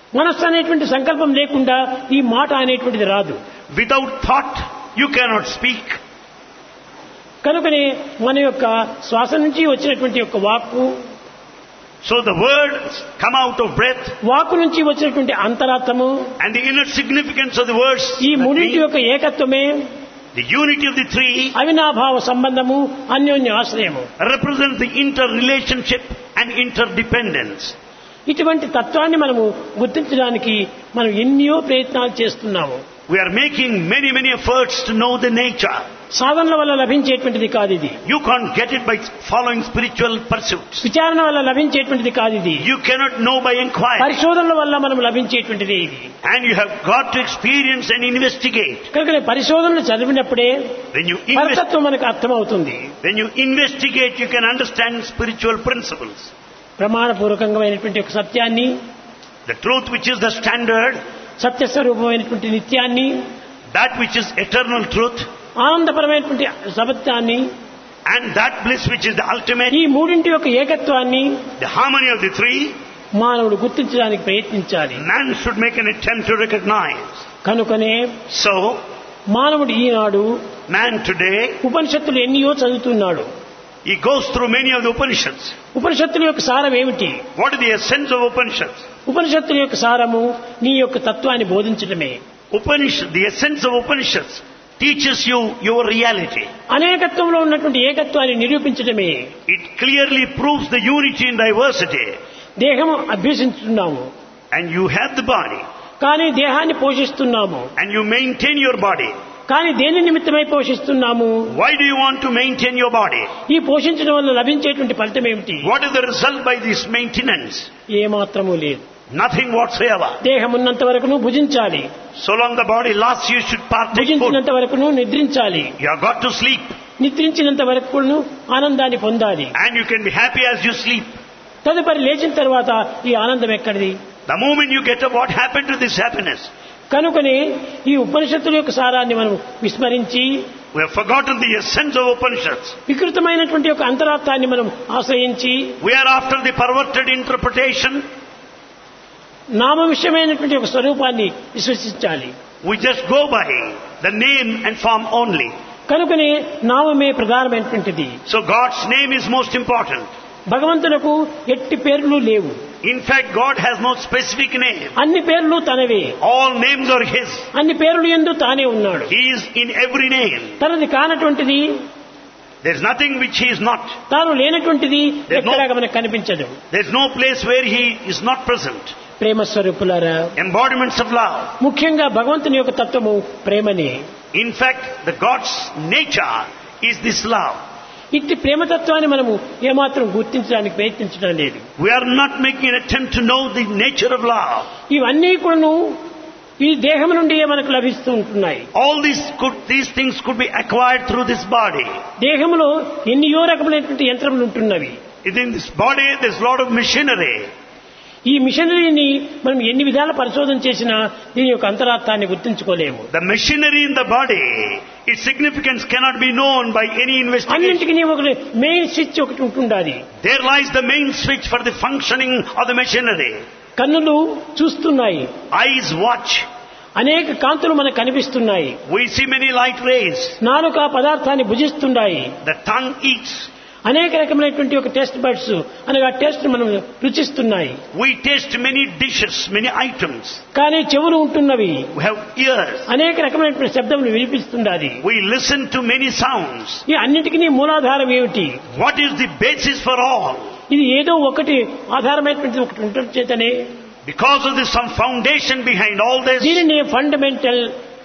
మనస్సు అనేటువంటి సంకల్పం లేకుండా ఈ మాట అనేటువంటిది రాదు. Without thought, you cannot speak. కనుకనే మన యొక్క శ్వాస నుంచి వచ్చినటువంటి యొక్క వాక్కు, So the words come out of breath, వాక్కు నుంచి వచ్చినటువంటి అంతరార్థము, and the inner significance of the words, ఈ that మూడింటి mean యొక్క ఏకత్వమే the unity of the three, అవినాభావ సంబంధము, అన్యోన్య ఆశ్రయము. represents the interrelationship and interdependence. ఇటువంటి తత్వాన్ని మనము గుర్తించడానికి మనం ఎన్నో ప్రయత్నాలు చేస్తున్నాము. We are making many efforts to know the nature. సాధనల వల్ల లభించేటువంటిది కాదు ఇది. You can't get it by following spiritual pursuits. విచారణ వల్ల లభించేటువంటిది కాదు ఇది. You cannot know by inquiry. పరిశోధనల వల్ల మనం లభించేటువంటిది ఇది. And you have got to experience and investigate. కనుక పరిశోధనలు చదివినప్పుడే When పరతత్వం మనకు అర్థమవుతుంది. you investigate, you can understand spiritual principles. ప్రమాణపూర్వకమైనటువంటి ఒక సత్యాన్ని, The truth which is the standard, సత్యస్వరూపమైనటువంటి నిత్యాన్ని, that which is eternal truth, ఆనందపరమైనటువంటి సత్యాన్ని, and that bliss which is the ultimate, ఈ మూడింటి యొక్క ఏకత్వాన్ని the harmony of the three, మానవుడు గుర్తించడానికి ప్రయత్నించాలి. man should make an attempt to recognize. కనుకనే So, మానవుడు ఈనాడు man today, ఉపనిషత్తులు ఎన్నో చదువుతున్నాడు. he goes through many of the Upanishads. ఉపనిషత్తుల యొక్క సారం ఏమిటి? What is the essence of Upanishads? ఉపనిషత్తుల యొక్క సారము నీ యొక్క తత్వాన్ని బోధించడమే. The essence of Upanishads teaches you your reality. అనేకత్వంలో ఉన్నటువంటి ఏకత్వాన్ని నిరూపించడమే. It clearly proves the unity in diversity. దేహము అభ్యసించుతున్నాము, And you have the body, కానీ దేహాన్ని పోషిస్తున్నాము. and you maintain your body. కానీ దేని నిమిత్తమై పోషిస్తున్నాము? Why do you want to maintain your body? ఈ పోషించడం వల్ల లభించేటువంటి ఫలితం ఏమిటి? What is the result by this maintenance? ఏమాత్రము లేదు. Nothing whatsoever. దేహం ఉన్నంత వరకును భుజించాలి, So long the body lasts, you should partake food. భుజించినంత వరకును నిద్రించాలి, You have got to sleep, నిద్రించినంత వరకును ఆనందాన్ని పొందాలి. and you can be happy as you sleep. తదుపరి లేచిన తర్వాత ఈ ఆనందం ఎక్కడిది? The moment you get up, what happened to this happiness? కనుకనే ఈ ఉపనిషత్తుల యొక్క సారాన్ని మనం విస్మరించి We have forgotten the essence of Upanishads. వికృతమైనటువంటి యొక్క అంతరార్థాన్ని మనం ఆశ్రయించి We are after the perverted interpretation. నామ విషయమైనటువంటి ఒక స్వరూపాన్ని విశ్వసించాలి. We just go by the name and form only. కనుకనే నామమే ప్రధానమైనటువంటిది. So God's name is most important. భగవంతునకు ఎట్టి పేర్లు లేవు. In fact, God has no specific name. అన్ని పేర్లు తనవే. All names are His. అన్ని పేర్లు యందు తానే ఉన్నాడు. He is in every name. తనది కానటువంటిది, There is nothing which He is not. తాను లేనటువంటిది There's no- ఎక్కడా మనకు కనిపించదు. There is no place where He is not present. ప్రేమ స్వరూపులారా, Embodiments of love. ముఖ్యంగా భగవంతుని యొక్క తత్వము ప్రేమనే. In fact, the God's nature is this love. ఇట్టి ప్రేమతత్వాన్ని మనము ఏమాత్రం గుర్తించడానికి ప్రయత్నించడం లేదు. We are not making an attempt to know the nature of love. ఇవన్నీ కూడాను ఈ దేహం నుండి మనకు లభిస్తూ ఉంటున్నాయి. All these things could be acquired through this body. దేహంలో ఎన్నో రకములైనటువంటి యంత్రములు ఉంటున్నవి. Within this body, there is a lot of machinery. ఈ మిషనరీని మనం ఎన్ని విధాల పరిశోధన చేసినా దీని యొక్క అంతరార్థాన్ని గుర్తించుకోలేము. The machinery in the body, its significance cannot be known by any investigation. అన్నింటికి ఒకటి మెయిన్ స్విచ్ ఒకటి ఉంటుండాలి. There lies the main switch for the functioning of the machinery. కన్నులు చూస్తున్నాయి, Eyes watch. అనేక కాంతులు మనకు కనిపిస్తున్నాయి. We see many light rays. నాలుక పదార్థాన్ని భుజిస్తున్నాయి. The tongue eats. అనేక రకమైనటువంటి ఒక టెస్ట్ బడ్స్ అనగా టెస్ట్ మనం రుచిస్తున్నాయి. We taste many dishes, many items. కానీ చెవులు ఉంటున్నవి, We have ears. అనేక రకమైనటువంటి శబ్దములు వినిపిస్తున్నది. We listen to many sounds. ఈ అన్నిటికీ మూలాధారం ఏమిటి? What is the basis for all? ఇది ఏదో ఒకటి ఆధారమైనటువంటి ఒకటి ఉండటం చేతనే Because of this, some foundation behind all this దీనిని ఫండమెంటల్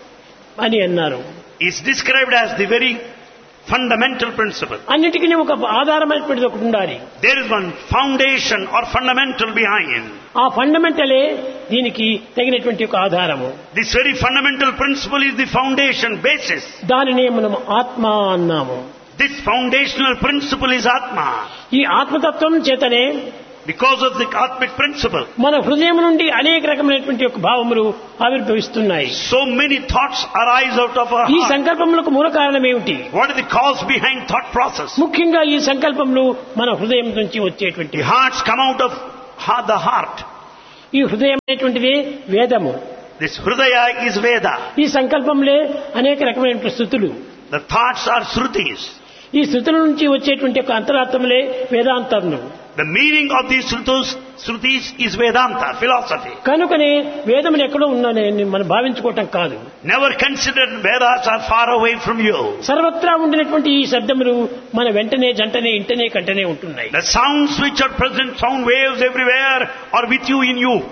అని అన్నారు. is described as the very fundamental principle. అన్నిటికీ ఒక ఆధారమైనటువంటిది ఒకటి ఉండాలి. There is one foundation or fundamental behind. ఆ ఫండమెంటలే దీనికి తగినటువంటి ఒక ఆధారము. This very fundamental principle is the foundation, basis. దానినే మనం ఆత్మ అన్నాము. This foundational principle is Atma. ఈ ఆత్మతత్వం చేతనే Because of the Atmic principle, మన హృదయం నుండి అనేక రకమైనటువంటి ఒక భావములు ఆవిర్భవిస్తున్నాయి. so many thoughts arise out of our ఈ heart. సంకల్పములకు మూల కారణం ఏమిటి? What is the cause behind thought process? ముఖ్యంగా ఈ సంకల్పములు మన హృదయం నుంచి వచ్చేటువంటి The hearts come out of the heart. ఈ హృదయం అనేటువంటిది వేదము. This Hridaya is Veda. ఈ సంకల్పంలే అనేక రకమైన స్థుతులు. The thoughts are Shrutis. ఈ స్థుతుల నుంచి వచ్చేటువంటి ఒక అంతరార్థములే వేదాంతములు. The meaning of these Shrutis is Vedanta, philosophy. కనుకనే వేదములు ఎక్కడో ఉన్నాయని మనం భావించుకోవటం కాదు. Never consider Vedas are far away from you. సర్వత్రా ఉండినటువంటి ఈ శబ్దములు మన వెంటనే జంటనే ఇంటనే కంటనే ఉంటున్నాయి. The sounds which are present, sound waves everywhere are with you in you.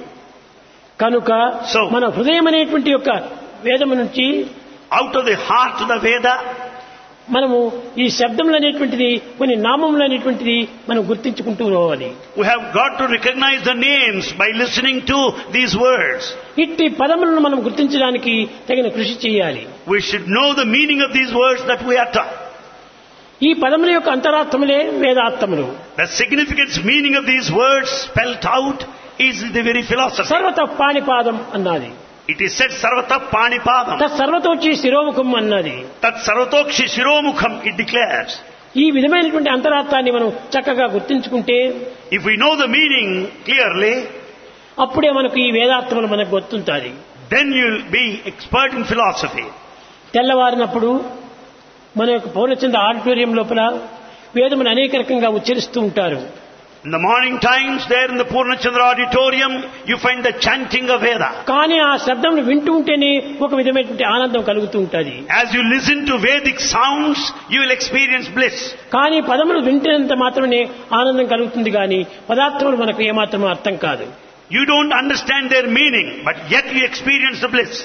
కనుక మన హృదయం అనేటువంటి యొక్క వేదము నుంచి out of the heart of the Veda, మనము ఈ శబ్దములు అనేటువంటిది కొన్ని నామములు అనేటువంటిది మనం గుర్తించుకుంటూ పోవాలి. we have got to recognize the names by listening to these words. ఇట్టి పదములను మనం గుర్తించడానికి తగిన కృషి చేయాలి. We should know the meaning of these words that we utter. ఈ పదముల యొక్క అంతరార్థములే వేదార్థములు. The significance meaning of these words spelt out is the very philosophy. సర్వత పాణిపాదం అన్నది. It is said Sarvata Panipadam. తత్ సర్వతోచి శిరోముఖం అన్నది. Tat Sarvatokshi Shiromukham, it declares. ఈ విధమైనటువంటి అంతరార్థాన్ని మనం చక్కగా గుర్తించుకుంటే, If we know the meaning clearly, అప్పుడే మనకు ఈ వేదార్థములు మనకు గుర్తుంటాయి. then you'll be expert in philosophy. తెల్లవారినప్పుడు మన యొక్క పౌర్ణచంద్ర ఆడిటోరియం లోపల వేదమును అనేక రకంగా ఉచ్చరిస్తూ ఉంటారు. In the morning times, there in the Purnachandra auditorium, you find the chanting of Veda. కానీ ఆ శబ్దమును వింటూ ఉంటేనే ఒక విధమైనటువంటి ఆనందం కలుగుతూ ఉంటుంది. As you listen to Vedic sounds, you will experience bliss. కానీ పదములు వింటేంత మాత్రమే ఆనందం కలుగుతుంది, కానీ పదార్థములు మనకు ఏమాత్రం అర్థం కాదు. You don't understand their meaning, but yet you experience the bliss.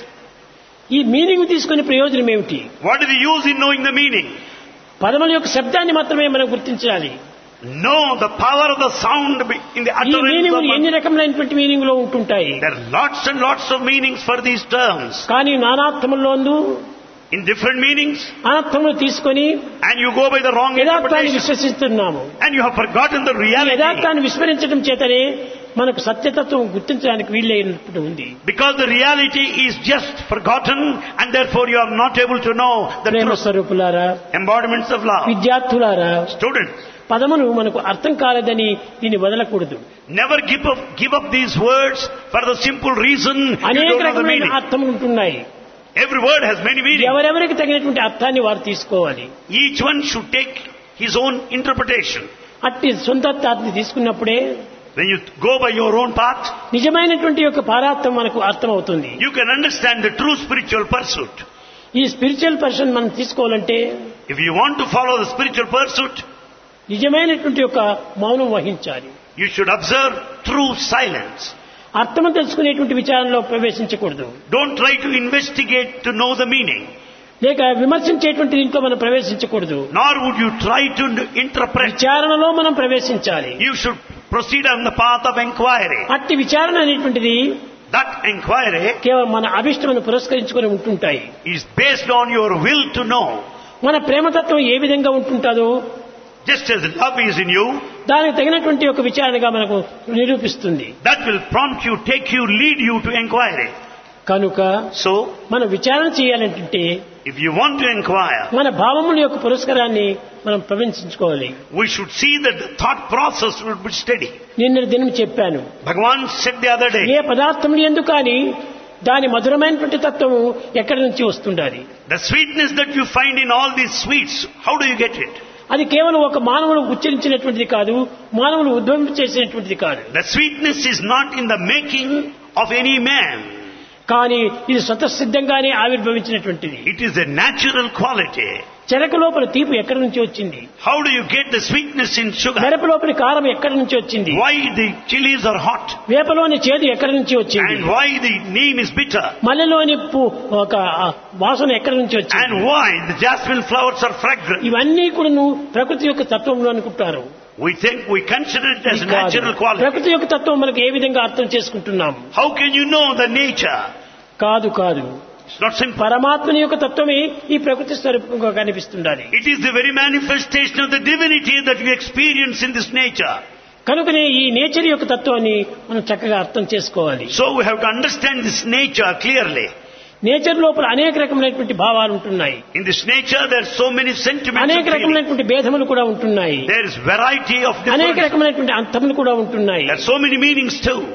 ఈ మీనింగ్ తీసుకునే ప్రయోజనం ఏమిటి? What is the use in knowing the meaning? పదముల యొక్క శబ్దాన్ని మాత్రమే మనం గుర్తించాలి. Know the power of the sound in the ఈ utterance మీనింగ్ of ఎన్ని రకములైనటువంటి మీనింగ్ లో ఉంటుంటాయి. There are lots and lots of meanings for these terms. కానీ నానార్థముల్లోందు In different meanings, అనర్థములు తీసుకొని and you go by the wrong యథార్థాన్ని interpretation, విశ్వసిస్తున్నాము. and you have forgotten the ఈ reality. యథార్థాన్ని విస్మరించడం చేతనే మనకు సత్యతత్వం గుర్తించడానికి వీలైనప్పుడు ఉంది. Because the reality is just forgotten, and therefore you are not able to know the Prema truth. స్వరూపులారా, Embodiments of love. విద్యార్థులారా, Students, పదములు మనకు అర్థం కాలేదని దీన్ని వదలకూడదు. never give up these words for the simple reason you అనేక don't know the రకమైన meaning. అర్థములు ఉంటున్నాయి. Every word has many meanings. ఎవరెవరికి తగినటువంటి అర్థాన్ని వారు తీసుకోవాలి. Each one should take his own interpretation. అట్టి సొంత అర్థాన్ని తీసుకున్నప్పుడే When you go by your own path, నిజమైనటువంటి యొక్క పారార్థం మనకు అర్థమవుతుంది. you can understand the true spiritual pursuit. ఈ స్పిరిచువల్ పర్సన్ మనం తీసుకోవాలంటే If you want to follow the spiritual pursuit, నిజమైనటువంటి యొక్క మౌనం వహించాలి. you should observe true silence. అర్థం తెలుసుకునేటువంటి విచారంలో ప్రవేశించకూడదు. Don't try to investigate to know the meaning. లేక విమర్శించేటువంటి దీంట్లో మనం ప్రవేశించకూడదు. Nor would you try to interpret. విచారణలో మనం ప్రవేశించాలి. You should proceed on the path of inquiry. అట్టి విచారణ అనేటువంటిది That inquiry కేవలం మన అభిష్టమును పురస్కరించుకొని ఉంటుంటాయి. is based on your will to know. మన ప్రేమతత్వం ఏ విధంగా ఉంటుంటాదో Just as love is in you, దానికి తగినటువంటి ఒక విచారణగా మనకు నిరూపిస్తుంది. that will prompt you, take you, lead you to inquiry. కనుక So, మనం విచారణ చేయాలంటే if you want to inquire, మన భావముల యొక్క పురస్కారాన్ని మనం ప్రవేశించుకోవాలి. we should see that the thought process will be steady. నిన్న దినం చెప్పాను, Bhagavan said the other day, ఏ పదార్థములు ఎందుకు కానీ దాని మధురమైనటువంటి తత్వము ఎక్కడి నుంచి వస్తుండాలి. the sweetness that you find in all these sweets, how do you get it? అది కేవలం ఒక మానవుడు ఉచ్చరించినటువంటిది కాదు, మానవులు ఉద్భవం చేసినటువంటిది కాదు. The sweetness is not in the making of any man. కానీ ఇది స్వతసిద్ధంగానే ఆవిర్భవించినటువంటిది. It is a natural quality. చెరకు లోపల తీపి ఎక్కడి నుంచి వచ్చింది? How do you get the sweetness in sugar? మిరప లోపల కారం ఎక్కడి నుంచి వచ్చింది? Why the chilies are hot? వేపలోని చేదు ఎక్కడి నుంచి వచ్చింది? And why the neem is bitter? మల్లెలోని ఒక వాసన ఎక్కడి నుంచి వచ్చింది? And why the jasmine flowers are fragrant? ఇవన్నీ కూడా ప్రకృతి యొక్క తత్వంలో అనుకుంటారు. We consider it as a natural quality. ప్రకృతి యొక్క తత్వం మనకు ఏ విధంగా అర్థం చేసుకుంటున్నాం? How can you know the nature? కాదు. It's not simple. పరమాత్మని యొక్క తత్వమే ఈ ప్రకృతి స్వరూపంగా కనిపిస్తుండాలి. It is the very manifestation of the divinity that we experience in this nature. కనుకనే ఈ నేచర్ యొక్క తత్వాన్ని మనం చక్కగా అర్థం చేసుకోవాలి. So we have to understand this nature clearly. Nature లోపల అనేక రకమైనటువంటి భావాలు ఉంటున్నాయి. In this nature there are so many sentiments అనేక and feelings. రకమైనటువంటి భేదములు కూడా ఉంటున్నాయి. There is variety of అనేక different. రకమైనటువంటి అంతములు కూడా ఉంటున్నాయి. There are so many meanings too.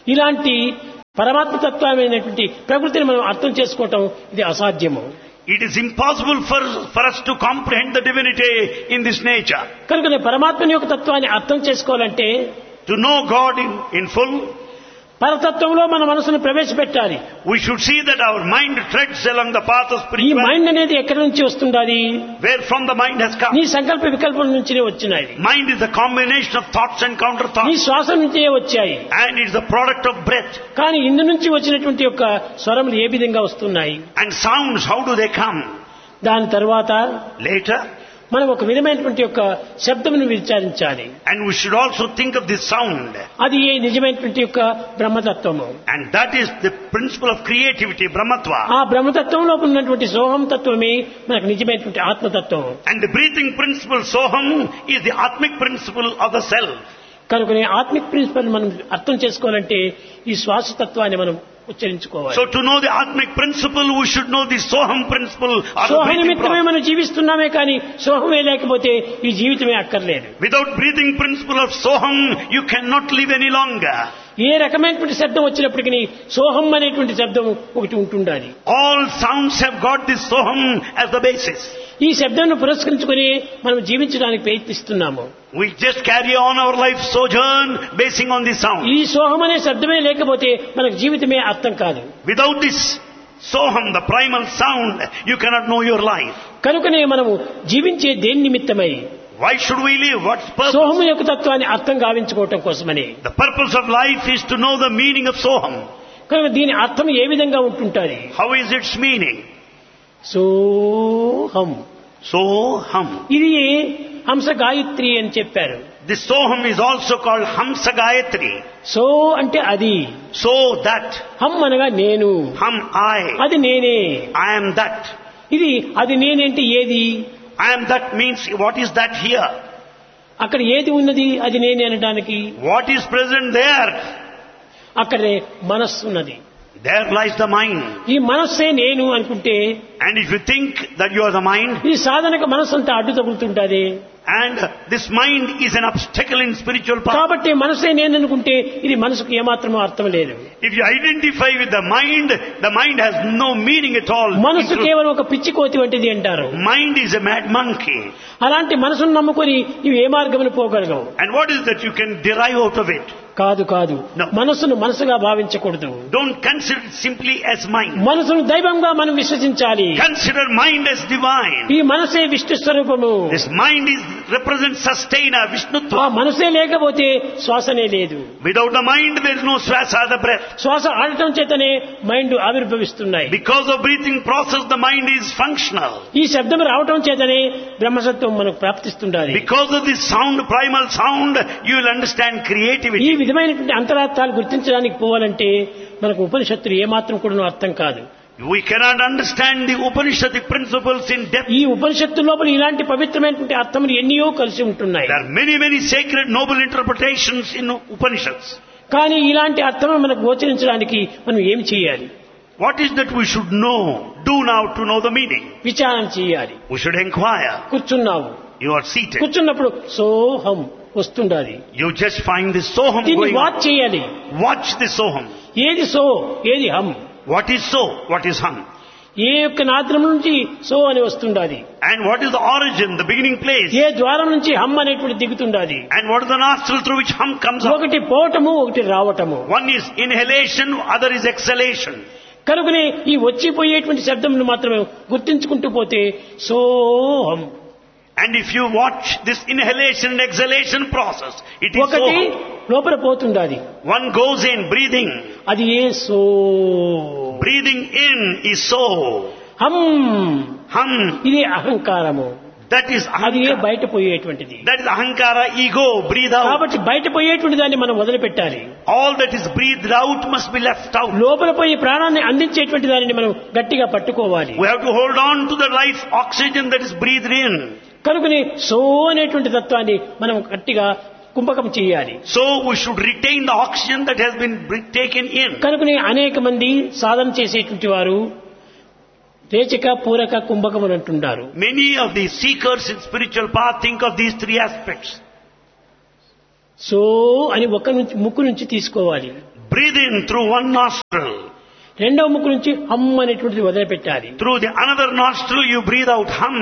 ఇలాంటి పరమాత్మతత్వమైనటువంటి ప్రకృతిని మనం అర్థం చేసుకోవటం ఇది అసాధ్యము. It is impossible for us to comprehend the divinity in this nature. కనుక పరమాత్మని యొక్క తత్వాన్ని అర్థం చేసుకోవాలంటే, To know God in full, పరతత్వంలో మన మనసును ప్రవేశపెట్టాలి. we should see that our mind treads along the path of ఈ spirituality. మైండ్ అనేది ఎక్కడి నుంచి వస్తుండాలి? Where from the mind has come. నీ సంకల్ప వికల్పం నుంచినే వచ్చినాయి. Mind is a combination of thoughts and counter నీ thoughts. శ్వాస నుంచే వచ్చాయి. And it is the product of breath. కానీ ఇందు నుంచి వచ్చినటువంటి యొక్క స్వరములు ఏ విధంగా వస్తున్నాయి? And sounds, how do they come? దాని తర్వాత Later. మనం ఒక విధమైనటువంటి యొక్క శబ్దమును విచారించాలి. And we should also think of this sound. అది ఏ నిజమైనటువంటి యొక్క బ్రహ్మతత్వము. And that is the principle of creativity, Brahmatva. ఆ బ్రహ్మతత్వంలో ఉన్నటువంటి సోహం తత్వమే మనకు నిజమైనటువంటి ఆత్మతత్వం. And the breathing principle, Soham, is the Atmic principle of the self. కనుకనే ఆత్మిక్ ప్రిన్సిపల్ మనం అర్థం చేసుకోవాలంటే ఈ శ్వాసతత్వాన్ని మనం ఉచ్చరించుకోవాలి. So to know the Atmic principle, we should know the Soham principle or the Soha breathing నిమిత్తమే process. మనం జీవిస్తున్నామే కానీ సోహమే లేకపోతే ఈ జీవితమే అక్కర్లేదు. Without breathing principle of Soham, you cannot live any longer. ఏ రకమైనటువంటి శబ్దం వచ్చినప్పటికీ సోహం అనేటువంటి శబ్దం ఒకటి ఉంటుండాలి. All sounds have got this Soham as the basis. ఈ శబ్దాన్ని పురస్కరించుకొని మనం జీవించడానికి ప్రయత్నిస్తున్నాము. We just carry on our life sojourn basing on this sound. ఈ సోహం అనే శబ్దమే లేకపోతే మనకు జీవితమే అర్థం కాదు. Without this Soham, the primal sound, you cannot know your life. కనుకనే మనము జీవించే దేని నిమిత్తమై Why should we live? What's purpose? సోహం యొక్క తత్వాన్ని అర్థం గావించుకోవటం కోసమని. The purpose of life is to know the meaning of Soham. కనుక దీని అర్థం ఏ విధంగా ఉంటుంటుంది? How is its meaning? సోహం. Soham. ఇది హంస గాయత్రి అని చెప్పారు. This Soham is also called Hamsa Gayatri. So అంటే అది, So that. హం అనగా నేను, Hum I. అది నేనే. I am that. ఇది అది నేనేంటే ఏది? I am that means what is that here? అక్కడ ఏది ఉన్నది అది నేనే అనడానికి? What is present there? అక్కడే మనస్సు ఉన్నది. There lies the mind. ఈ మనస్సే నేను అనుకుంటే And if you think that you are the mind, ఈ సాధనకు మనస్సు అంతా అడ్డు తగులుతుంటది. and this mind is an obstacle in spiritual path. కాబట్టి మనసే నేను అనుకుంటే ఇది మనసుకు ఏమాత్రమూ అర్థం లేదు. If you identify with the mind has no meaning at all. మనసు కేవలం ఒక పిచ్చి కోతి వంటిది అంటారు. Mind is a mad monkey. అలాంటి మనసును నమ్ముకొని ఇవి ఏ మార్గమును పోగలగవు. And what is that you can derive out of it? కాదు కాదు, No. మనసును మనసుగా భావించకూడదు. Don't consider it simply as mind. మనసును దైవంగా మనం విశ్వసించాలి. Consider mind as divine. ఈ మనసే విష్ణు స్వరూపము. This mind represents sustainer, ఆ Vishnutva. మనసే లేకపోతే శ్వాసనే లేదు. Without the mind there is no swasa, the breath. శ్వాస ఆడటం చేతనే mind ఆవిర్భవిస్తున్నాయి. Because of breathing process the mind is functional. ఈ శబ్దం రావటం చేతనే బ్రహ్మసత్వం మనకు ప్రాప్తిస్తుండాలి. Because of this sound, primal sound, you will understand ఈ creativity. విధమైనటువంటి అంతరార్థాలు గుర్తించడానికి పోవాలంటే మనకు ఉపనిషత్తులు ఏమాత్రం కూడా అర్థం కాదు. We cannot understand the Upanishadic principles in depth. ఈ ఉపనిషత్తు లోపల ఇలాంటి పవిత్రమైనటువంటి అర్థములు ఎన్నో కలిసి ఉంటున్నాయి. There are many sacred noble interpretations in Upanishads. కానీ ఇలాంటి అర్థం మనకు గోచరించడానికి మనం ఏం చేయాలి? What is that we should know, do now to know the meaning? విచారణ చేయాలి. We should inquire. కూర్చున్నావు, You are seated. కూర్చున్నప్పుడు సోహం వస్తుండాలి. You just find this Soham దీన్ని going వాచ్ on. చేయాలి. Watch this Soham. ఏది సో, ఏది హం. What is so? What is hum? ఏ యొక్క నాద్రం నుంచి సో అని వస్తుండాలి. And what is the origin, the beginning place? ఏ ద్వారం నుంచి హం అనేటువంటి దిగుతుండాలి. And what is the nostril through which hum comes out? ఒకటి పోవటము, ఒకటి రావటము. One is inhalation, other is exhalation. కనుకనే ఈ వచ్చిపోయేటువంటి శబ్దమును మాత్రమే గుర్తించుకుంటూ పోతే సోహం. And if you watch this inhalation and exhalation process, it is ఒకటి Soham. లోపల పోతుండాలి, One goes in, breathing. అది ఏ so. Breathing in is so. హం, Hum, ఇది అహంకారము. that is అది ఏ ahankara. బయట పోయేటువంటిది. That is ahankara, ego, breathe out. కాబట్టి బయట పోయేటువంటి దాన్ని మనం వదిలిపెట్టాలి. All that is breathed out must be left out. లోపల పోయి ప్రాణాన్ని అందించేటువంటి దానిని మనం గట్టిగా పట్టుకోవాలి. We have to hold on to the life oxygen that is breathed in. కనుకని సో అనేటువంటి తత్వాన్ని మనం గట్టిగా కుంభకం చేయాలి. So we should retain the oxygen that has been taken in. కనుకని అనేక మంది సాధన చేసేటువంటి వారు రేచక, పూరక, కుంభకములు అంటుంటారు. Many of the seekers in spiritual path think of these three aspects. So అని ముక్కు నుంచి తీసుకోవాలి. breathe in through one nostril. రెండవ ముక్కు నుంచి హమ్ అనేటువంటిది వదిలిపెట్టాలి. Through the another nostril you breathe out hum.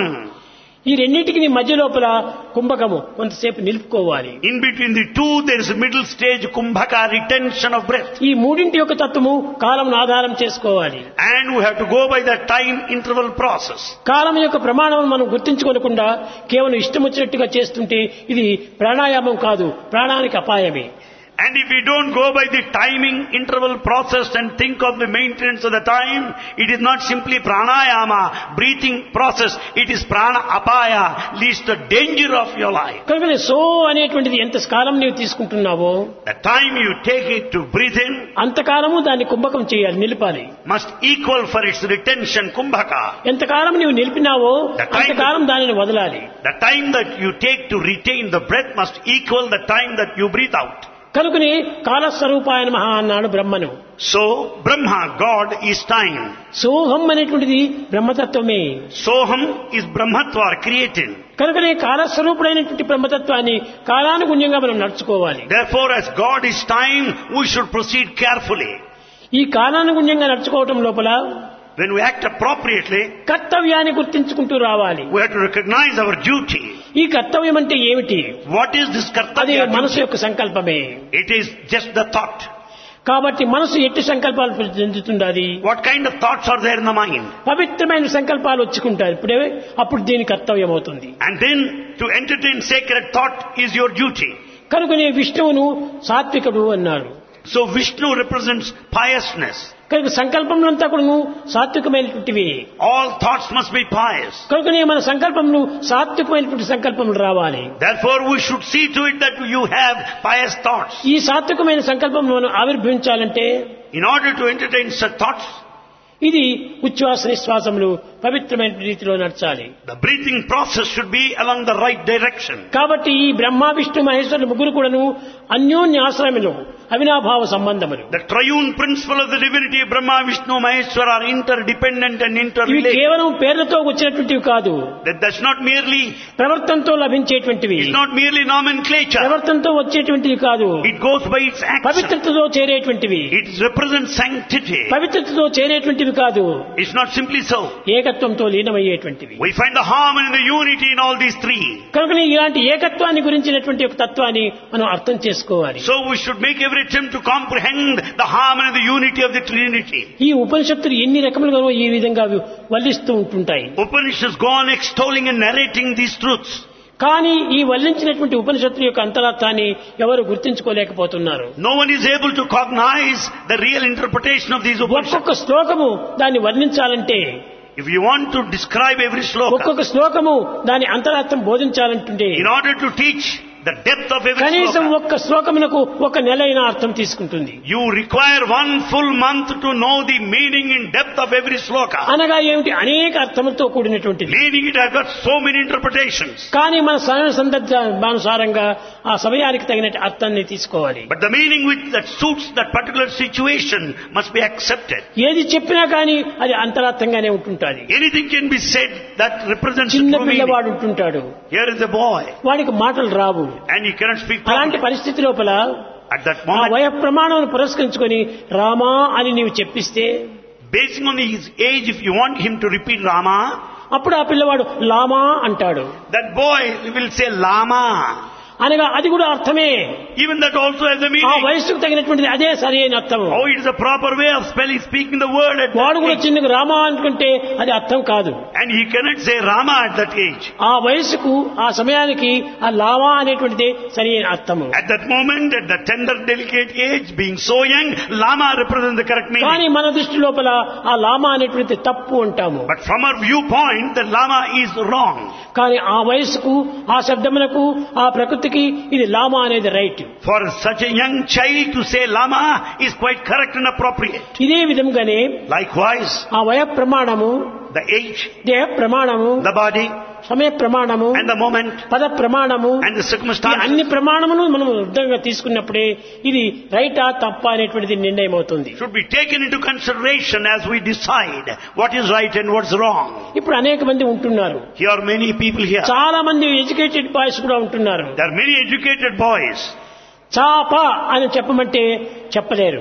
ఈ రెండింటికి మధ్య లోపల కుంభకము కొంతసేపు నిలుపుకోవాలి. In between the two there is a middle stage kumbhaka, retention of breath. ఈ మూడింటి యొక్క తత్వము కాలంను ఆధారం చేసుకోవాలి. And we have to go by the time interval process. కాలం యొక్క ప్రమాణం మనం గుర్తించుకోకుండా కేవలం ఇష్టం వచ్చినట్టుగా చేస్తుంటే ఇది ప్రాణాయామం కాదు, ప్రాణానికి అపాయమే. And if we don't go by the timing interval process and think of the maintenance of the time, it is not simply pranayama, breathing process, it is prana apaya, leads to danger of your life. కనుక so అనేటువంటిది ఎంత కాలం నీవు తీసుకుంటున్నావో, The time you take it to breathe in అంతకాలము దాన్ని కుంభకం చేయాలి, నిలిపాలి. must equal for its retention kumbhaka. ఎంతకాలం నీవు నిలిపినావో అంతకాలం దానిని వదలాలి. The time that you take to retain the breath must equal the time that you breathe out. కనుకని కాలస్వరూపాయ నమః అన్నాడు బ్రహ్మను. So, Brahma, God, is time. సోహం అనేటువంటిది బ్రహ్మతత్వమే. Soham is Brahmatva, creating. కనుకనే కాలస్వరూపుడైనటువంటి బ్రహ్మతత్వాన్ని కాలానుగుణ్యంగా మనం నడుచుకోవాలి. Therefore, as God is time, we should proceed carefully. ఈ కాలానుగుణ్యంగా నడుచుకోవటం లోపల When we act appropriately, కర్తవ్యాన్ని గుర్తించుకుంటూ రావాలి. we have to recognize our duty. ఈ కర్తవ్యం అంటే ఏమిటి? What is this అది kartavya? మనసు యొక్క సంకల్పమే. It is just the thought. కాబట్టి మనసు ఎట్టి సంకల్పాలు చెందుతుండాలి. What kind of thoughts are there in the mind? పవిత్రమైన సంకల్పాలు వచ్చుకుంటారు. అప్పుడు దీని కర్తవ్యం అవుతుంది. And then to entertain sacred thought is your duty. కనుకనే విష్ణువును సాత్వికుడు అన్నారు. So Vishnu represents piousness. కనుక సంకల్పములంతా కూడా సాత్వికమైనటువంటివి. All thoughts must be pious. కనుకనే మన సంకల్పములు సాత్వికమైనటువంటి సంకల్పములు రావాలి. Therefore we should see to it that you have pious thoughts. ఈ సాత్వికమైన సంకల్పమును మనం ఆవిర్భవించాలంటే In order to entertain such thoughts, ఇది ఉచ్ఛ్వాస నిశ్వాసములు పవిత్రమైన రీతిలో నడచాలి. the breathing process should be along the right direction. కాబట్టి ఈ బ్రహ్మ విష్ణు మహేశ్వరులు ముగ్గురు కూడాను అన్యోన్యాశ్రయములు, అవినాభావ సంబంధములు. The triune principle of the divinity of Brahma, Vishnu, Maheshwara are interdependent and ఇవి interrelated. కేవలం పేర్లతో వచ్చినటువంటివి కాదు, That's not merely, ప్రవర్తనతో లభించేటువంటివి. it's not merely nomenclature. ప్రవర్తనతో వచ్చేటువంటివి కాదు, It goes by its action. పవిత్రతతో చేరేటువంటివి. It represents sanctity. పవిత్రతతో చేరేటువంటివి కాదు, It's not simply so. ఏకత్వంతో లీనమయ్యేటువంటివి. We find the harmony and the unity in all these three. కనుక ఇలాంటి ఏకత్వాన్ని గురించినటువంటి ఒక తత్వాన్ని మనం అర్థం చేసుకోవాలి. So we should make every attempt to comprehend the harmony and the unity of the Trinity. ఈ ఉపనిషత్తులు ఎన్ని రకములుగా ఈ విధంగా వల్లిస్తూ ఉంటుంటాయి. Upanishads go on extolling and narrating these truths. కానీ ఈ వల్లించినటువంటి ఉపనిషత్తుల యొక్క అంతరార్థాన్ని ఎవరు గుర్తించుకోలేకపోతున్నారు. No one is able to cognize the real interpretation of these Upanishads. ఒక్కొక్క శ్లోకము దాన్ని వర్ణించాలంటే, If you want to describe every sloka, ఒక్కొక్క శ్లోకము దాని అంతరార్థం బోధించాలంటుంటే in order to teach the depth of every కనీసం sloka, ఒక్క శ్లోకమునకు ఒక నెల అయినా అర్థం తీసుకుంటుంది. you require one full month to know the meaning in depth of every sloka. అనగా ఏమిటి? అనేక అర్థములతో కూడినటువంటిది. Meaning it has got so many interpretations. కానీ మన సమయ సందర్భానుసారంగా ఆ సమయానికి తగిన అర్థాన్ని తీసుకోవాలి. But the meaning that suits that particular situation must be accepted. ఏది చెప్పినా కానీ అది అంతరార్థంగానే ఉంటుంటాది. Anything can be said that represents the చిన్న true meaning. పిల్లవాడు ఉంటుంటాడు, Here is a boy వాడికి మాటలు రావు. and he cannot speak అలాంటి properly. పరిస్థితి లోపల At that ఆ moment, వయ ప్రమాణాలను పురస్కరించుకొని రామా అని నీవు చెప్పిస్తే, basing on his age, if you want him to repeat Rama, అప్పుడు ఆ పిల్లవాడు లామా అంటాడు. that boy will say Lama. అనగా అది కూడా అర్థమే. Even that also has a ఆ meaning. వయస్సుకు తగినటువంటిది అదే సరి అయిన అర్థం. Oh, it is a proper way of speaking the word at వాడు that కూడా age. చిన్నగా రామా అనుకుంటే అది అర్థం కాదు. And he cannot say Rama at that age. ఆ వయస్సుకు ఆ సమయానికి ఆ లామా అనేటువంటిదే సరి అయిన అర్థము. At that moment, at that tender, delicate age, being so young, Lama represents the correct కానీ meaning. మన దృష్టి లోపల ఆ లామా అనేటువంటిది తప్పు అంటాము. But from our viewpoint, the Lama is wrong. కానీ ఆ వయస్సుకు, ఆ శబ్దమునకు, ఆ ప్రకృతికి ఇది లామా అనేది right. For such a young child to say Lama is quite correct and appropriate. ఇదే విధంగానే Likewise, ఆ వయ ప్రమాణము, the age, దేహ ప్రమాణము, the body, సమయ ప్రమాణము, and the moment, పద ప్రమాణము, and the ఈ circumstances అన్ని ప్రమాణములు మనం వృద్ధంగా తీసుకున్నప్పుడే ఇది రైటా తప్ప అనేటువంటిది నిర్ణయం అవుతుంది. should be taken into consideration as we decide what is right and what's wrong. ఇప్పుడు అనేక మంది ఉంటున్నారు, Here are many people here. చాలా మంది ఎడ్యుకేటెడ్ బాయ్స్ కూడా ఉంటున్నారు. There are many educated boys. చాప అని చెప్పమంటే చెప్పలేరు.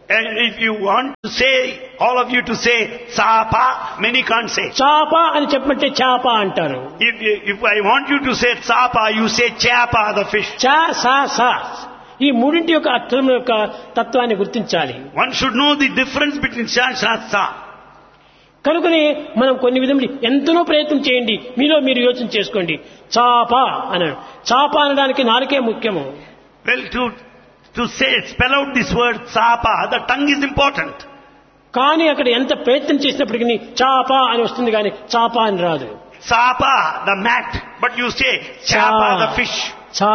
And if you want to say, all of you to say Sapa, many can't say. చాప అని చెప్పమంటే చాప అంటారు. If I want you to say Sapa, you say Chapa, the fish. చా సా సా ఈ మూడింటి యొక్క అర్థం యొక్క తత్వాన్ని గుర్తించాలి. One should know the difference between Sha, Sha, Sa. కనుకనే మనం కొన్ని విధములు ఎంతనో ప్రయత్నం చేయండి, మీలో మీరు యోచన చేసుకోండి. చాప అన్నాడు. చాప అనడానికి నాలుకే ముఖ్యము. Well, to say, spell out this word Sapa, the tongue is important. కానీ అక్కడ ఎంత ప్రయత్నం చేసినప్పటికీ చాప అని వస్తుంది కానీ చాప అని రాదు. Sapa, the mat, but you say Chapa, the fish. చా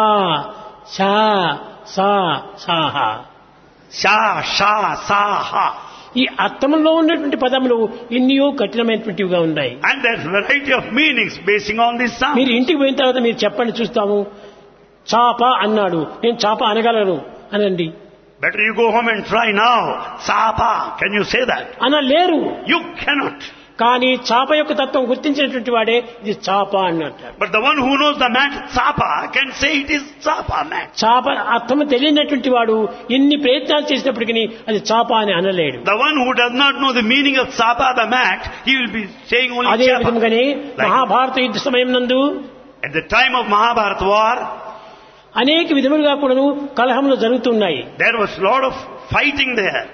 షా సా సాహ. Sha, Sha, Sa, Ha. ఈ అర్థంలో ఉన్నటువంటి పదములు ఎన్నో కఠినమైనటువంటివిగా ఉన్నాయి. And there's variety of meanings basing on this sound. మీరు ఇంటికి పోయిన తర్వాత మీరు చెప్పండి చూస్తాము. చాప అన్నాడు, నేను చాప అనగలను అనండి. Better you go home and try now. Sapa, can you say that? అనలేరు. You cannot. కానీ చాప యొక్క తత్వం గుర్తించినటువంటి వాడే ఇది చాప అన్నట్టు. But the one who knows the mat, Sapa, can say it is Sapa mat. చాప అర్థం తెలియనటువంటి వాడు ఎన్ని ప్రయత్నాలు చేసినప్పటికీ అది చాప అని అనలేడు. The one who does not know the meaning of Sapa, the mat, he will be saying only అదే Chapa. విధంగానే మహాభారత యుద్ధ సమయం నందు At the time of Mahabharata war, అనేక విధములుగా కూడాను కలహములు జరుగుతున్నాయి. there was a lot of fighting there.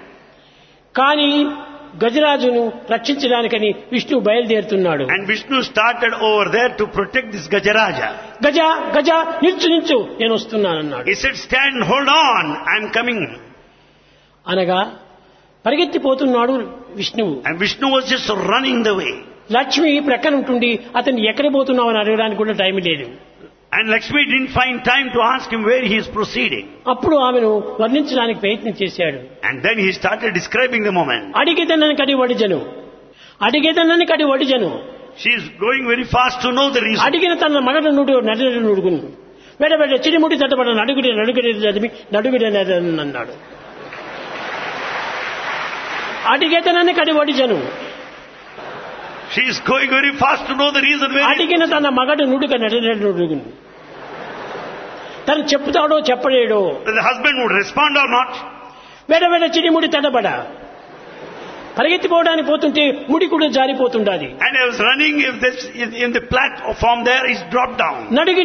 కానీ గజరాజును రక్షించడానికని విష్ణువు బయలుదేరుతున్నాడు. And Vishnu started over there to protect this Gajaraja. గజ గజ నిల్చు నేను వస్తున్నానన్నాడు. He said, stand, hold on, I am coming. అనగా పరిగెత్తిపోతున్నాడు విష్ణువు. And Vishnu was just running the way. Lakshmi ప్రక్కన ఉంటుండి అతన్ని ఎక్కడ పోతున్నావు అని అడగడానికి కూడా టైం లేదు. And Lakshmi didn't find time to ask him where he is proceeding. అప్పుడు ఆమెను వర్ణించడానికి ప్రయత్నం చేశాడు. And then he started describing the moment. అడిగేదన్నని kadhi వడిజను She is going very fast to know the reason. అడిగిన తన మగడు నుడుగును వెడబెడ చిడిముడి తట్టబడ నడుగుడే అన్నాడు. అడిగేదనని కడి వడిజను She is going very fast to know the reason where. అడిగిన తన మగడు నుడుగును తను చెప్తాడో చెప్పలేడో. The husband would respond or not. వెడబెడ చిడిముడి తట్టబడ పరిగెత్తిపోవడానికి పోతుంటే ముడి కూడా జారిపోతుండాలి. And I was running, if this in the platform there is dropped down.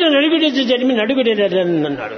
నడుగుడే అన్నాడు.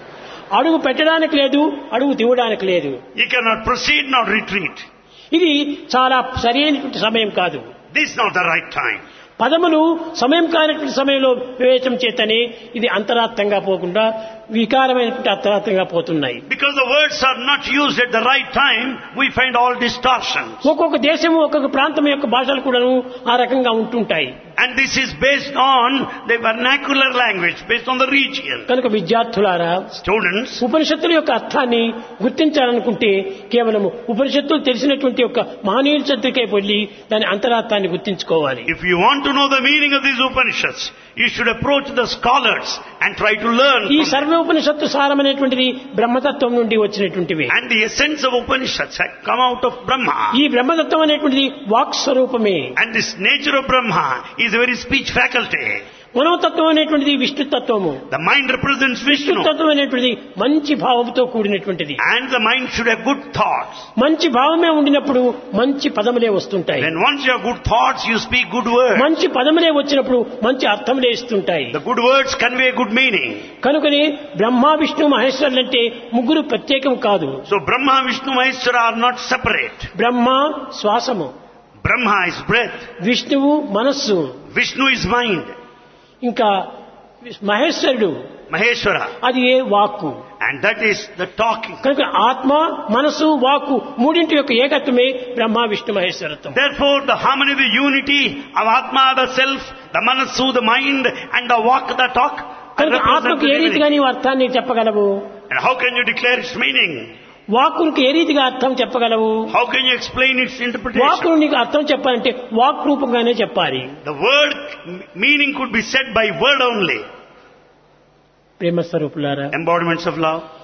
అడుగు పెట్టడానికి లేదు, అడుగు తీయడానికి లేదు. He cannot proceed nor retreat. ఇది చాలా సరైనటువంటి సమయం కాదు. This is not the right time. పదములు సమయం కానటువంటి సమయంలో వివేచన చేతనే ఇది అంతరార్థంగా పోకుండా వికారమైనటువంటి అర్థార్థంగా పోతున్నాయి. Because the words are not used at the right time, we find all distortions. ఒక్కొక్క దేశము ఒక్కొక్క ప్రాంతం యొక్క భాషలు కూడాను ఆ రకంగా ఉంటుంటాయి. And this is based on the vernacular language, based on the region. కనుక విద్యార్థులారా, Students, ఉపనిషత్తుల యొక్క అర్థాన్ని గుర్తించాలనుకుంటే కేవలం ఉపనిషత్తులు తెలిసినటువంటి యొక్క మహనీయుల చెంతకే వెళ్ళి దాని అంతరార్థాన్ని గుర్తించుకోవాలి. if you want to know the meaning of these Upanishads, you should approach the scholars and try to learn ఈ from them. సర్వ ఉపనిషత్తు సారమైనటువంటిది బ్రహ్మతత్వం నుండి వచ్చినటువంటివి. And the essence of Upanishads had come out of Brahma. ఈ బ్రహ్మతత్వం అనేటువంటిది walk స్వరూపమే. And this nature of Brahma is a very speech faculty. మనోతత్వం అనేటువంటిది విష్ణుతత్వము. The mind represents Vishnu. విష్ణుతత్వం అనేటువంటిది మంచి భావంతో కూడినటువంటిది. And the mind should have good thoughts. మంచి భావమే ఉండినప్పుడు మంచి పదములే వస్తుంటాయి. When once you have good thoughts, you speak good words. మంచి పదములే వచ్చినప్పుడు మంచి అర్థములే ఇస్తుంటాయి. The good words convey good meaning. కనుకనే బ్రహ్మ విష్ణు మహేశ్వరులు అంటే ముగ్గురు ప్రత్యేకం కాదు. So Brahma, Vishnu, Maheshwara are not separate. Brahma శ్వాసము, Brahma is breath. విష్ణువు మనస్సు, Vishnu is mind. ఇంకా మహేశ్వరుడు Maheshwara. అది ఏ వాక్కు. And that is the talking. కనుక ఆత్మ మనసు వాక్కు మూడింటి యొక్క ఏకత్వమే Brahma Vishnu మహేశ్వరత్వం. Therefore, the harmony, the unity of Atma, the self, the Manasu, the mind, and the walk, the talk. కనుక ఆత్మకు ఏ రీతిగా నీవు అర్థాన్ని చెప్పగలవు? And how can you declare its meaning? వాక్కునికి ఏ రీతిగా అర్థం చెప్పగలవు? How can you explain its interpretation? వాక్కును నీకు అర్థం చెప్పాలంటే వాక్ రూపంగానే చెప్పాలి. The word meaning could be said by word only. ప్రేమ స్వరూపులారా, Embodiments of love.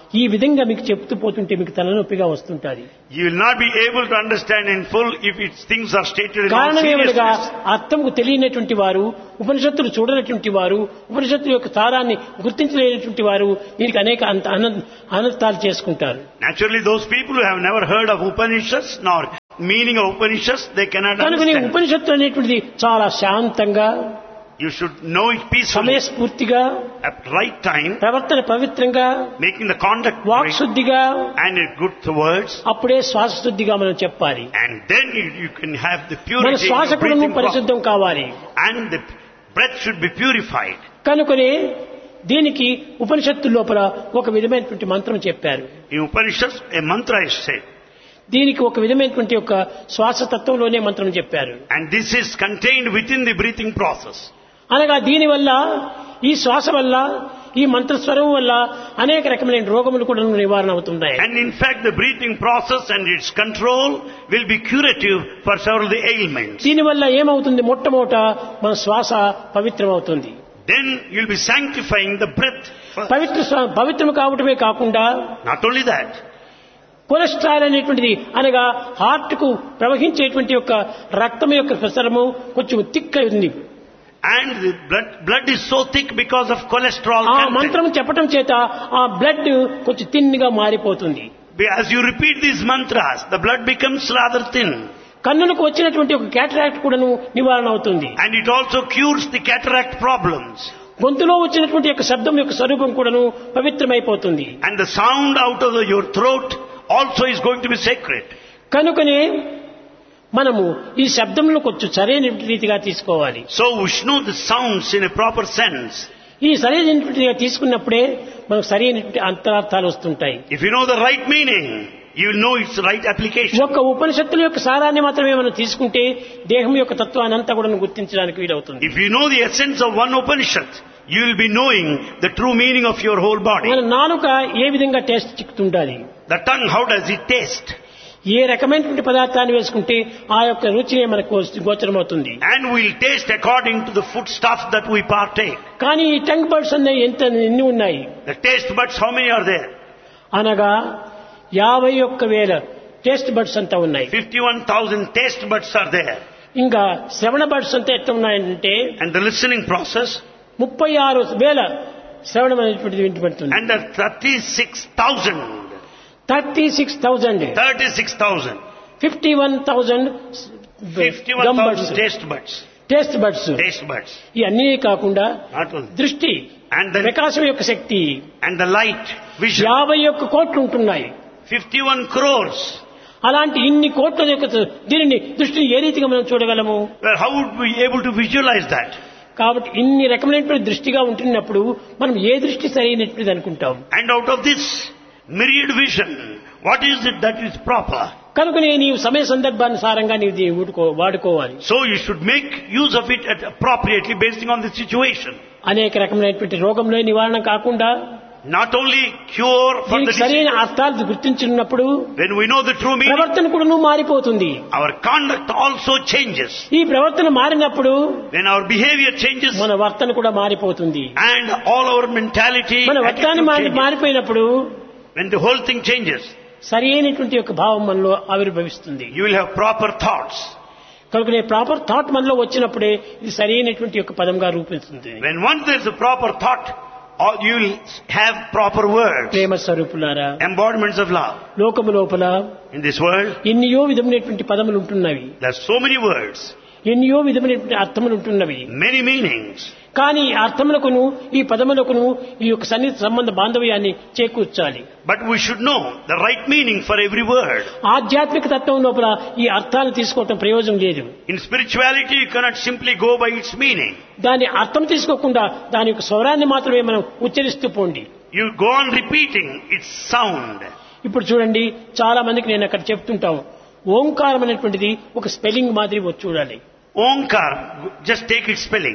ఈ విధంగా మీకు చెప్తూ పోతుంటే మీకు తలనొప్పిగా వస్తుంటాది. You will not be able to understand in full if its things are stated in all కారణం ఏమనగా seriousness. అర్థంకు తెలియనటువంటి వారు, ఉపనిషత్తులు చూడనటువంటి వారు, ఉపనిషత్తుల యొక్క సారాన్ని గుర్తించలేనటువంటి వారు దీనికి అనేక అనర్థాలు చేసుకుంటారు. Naturally, those people who have never heard of Upanishads nor meaning of Upanishads, they cannot కనుక understand. ఉపనిషత్తు అనేటువంటిది చాలా శాంతంగా, You should know it peacefully, సమయస్ఫూర్తిగా, at right time, ప్రవర్తన పవిత్రంగా, making the conduct walk right, శుద్ధిగా, and good words, అప్పుడే శ్వాస శుద్ధిగా మనం చెప్పాలి. and then you can have the మన purity in శ్వాస your కూడా breathing process, పరిశుద్ధం కావాలి. and the breath should be purified. కనుకనే దీనికి ఉపనిషత్తు లోపల ఒక విధమైనటువంటి మంత్రం చెప్పారు. In Upanishads, a mantra is said, దీనికి ఒక విధమైనటువంటి ఒక శ్వాసతత్వంలోనే మంత్రం చెప్పారు. and this is contained within the breathing process. అనగా దీనివల్ల, ఈ శ్వాస వల్ల, ఈ మంత్రస్వరం వల్ల అనేక రకమైన రోగములు కూడా నివారణ అవుతున్నాయి. And in fact, the breathing process and its control will be curative for several of the ailments. దీనివల్ల ఏమవుతుంది? మొట్టమొదట మన శ్వాస పవిత్రమవుతుంది. Then you'll be sanctifying the breath. పవిత్రం కావటమే కాకుండా Not only that, కొలెస్ట్రాల్ అనేటువంటిది అనగా హార్ట్ కు ప్రవహించేటువంటి యొక్క రక్తం యొక్క ప్రసరము కొంచెం థిక్ ఉంది. and the blood is so thick because of cholesterol ఆ content. మంత్రం చెప్పటం చేత ఆ బ్లడ్ కొంచెం తిన్గా మారిపోతుంది. As you repeat these mantras, the blood becomes rather thin. కన్నులకు వచ్చినటువంటి ఒక క్యాటరాక్ట్ కూడాను నివారణ అవుతుంది. And it also cures the cataract problems. గొంతులో వచ్చినటువంటి యొక్క శబ్దం యొక్క స్వరూపం కూడాను పవిత్రమైపోతుంది. And the sound out of your throat also is going to be sacred. కనుకనే మనము ఈ శబ్దంలో కొంచెం సరైన రీతిగా తీసుకోవాలి. So we should know the sounds in a proper sense. ఈ సరైనటువంటి తీసుకున్నప్పుడే మనకు సరైనటువంటి అంతరార్థాలు వస్తుంటాయి. If you know the right meaning, you will know its right application. ఒక్క ఉపనిషత్తుల యొక్క సారాన్ని మాత్రమే మనం తీసుకుంటే దేహం యొక్క తత్వాన్ని అంతా కూడా గుర్తించడానికి వీలవుతుంది. If you know the essence of one Upanishad, you will be knowing the true meaning of your whole body. మన నాలుక ఏ విధంగా taste చిక్కుతుండాలి, The tongue, how does it taste? ఏ రకమైనటువంటి పదార్థాన్ని వేసుకుంటే ఆ యొక్క రుచినే మనకు గోచరమవుతుంది. And we'll taste according to the food stuff that we partake. కానీ ఈ టంగ్ బర్డ్స్ అనే ఎన్ని ఉన్నాయి The taste buds, how many are there? అనగా 51,000 టేస్ట్ బర్డ్స్ అంతా ఉన్నాయి. 51,000 taste buds are there. ఇంకా శ్రవణ బర్డ్స్ అంతా ఎట్లా ఉన్నాయంటే And the listening process, 36,000 శ్రవణం అనేటువంటిది వింటబడుతుంది. and the 36,000. 36,000 36,000. 51,000 gum 51,000 birds, taste buds. Taste buds. Taste buds. ఇవన్నీ కాకుండా Not only. దృష్టి, And the, ప్రకాశం యొక్క శక్తి and the light, vision. 51 కోట్లు ఉంటున్నాయి. 51 crores. అలాంటి ఇన్ని కోట్ల యొక్క దీనిని దృష్టిని ఏ రీతిగా మనం చూడగలము? Well, how would we be able to visualize that? కాబట్టి ఇన్ని రకమైనటువంటి దృష్టిగా ఉంటున్నప్పుడు మనం ఏ దృష్టి సరైనటువంటిది అనుకుంటాం. And out of this myriad vision, what is it that is proper? కనుకనే నీవు సమయ సందర్భానుసారంగా నీవు దీన్ని వాడుకోవాలి. So you should make use of it appropriately based on the situation. అనేక రకమైనటువంటి రోగంలో నివారణ కాకుండా Not only cure for the దీనికి disease. సరైన అర్థాలు గుర్తించినప్పుడు When we know the true meaning, ప్రవర్తన కూడా మారిపోతుంది. our conduct also changes. ఈ ప్రవర్తన మారినప్పుడు When our behavior changes, మన వర్తన కూడా మారిపోతుంది. and all our mentality, మన వర్తాన్ని attitude changes. మారిపోయినప్పుడు When the whole thing changes, సరైనటువంటి యొక్క భావం మనలో ఆవిర్భవిస్తుంది. you will have proper thoughts. కనుకనే ప్రాపర్ థాట్ మనలో వచ్చినప్పుడే ఇది సరైనటువంటి యొక్క పదంగా రూపిస్తుంది. When once there is a proper thought, you will have proper words, ప్రేమ స్వరూపులారా, embodiments of love. లోకము లోపల In this world, ఎన్నో విధమైనటువంటి పదములు ఉంటున్నవి, there are so many words, ఎన్నో విధమైనటువంటి అర్థములు ఉంటున్నవి. many meanings. కానీ ఈ అర్థములకును ఈ పదములకును ఈ యొక్క సన్నిహిత సంబంధ బాంధవ్యాన్ని చేకూర్చాలి. But we should know the right meaning for every word. ఆధ్యాత్మిక తత్వం లోపల ఈ అర్థాలు తీసుకోవటం ప్రయోజనం లేదు. In spirituality, you cannot simply go by its meaning. దాని అర్థం తీసుకోకుండా దాని యొక్క స్వరాన్ని మాత్రమే మనం ఉచ్చరిస్తూ పోండి. You go on repeating its sound. ఇప్పుడు చూడండి, చాలా మందికి నేను అక్కడ చెప్తుంటాం, ఓంకారం అనేటువంటిది ఒక స్పెల్లింగ్ మాదిరి చూడాలి. Omkar, just take its spelling.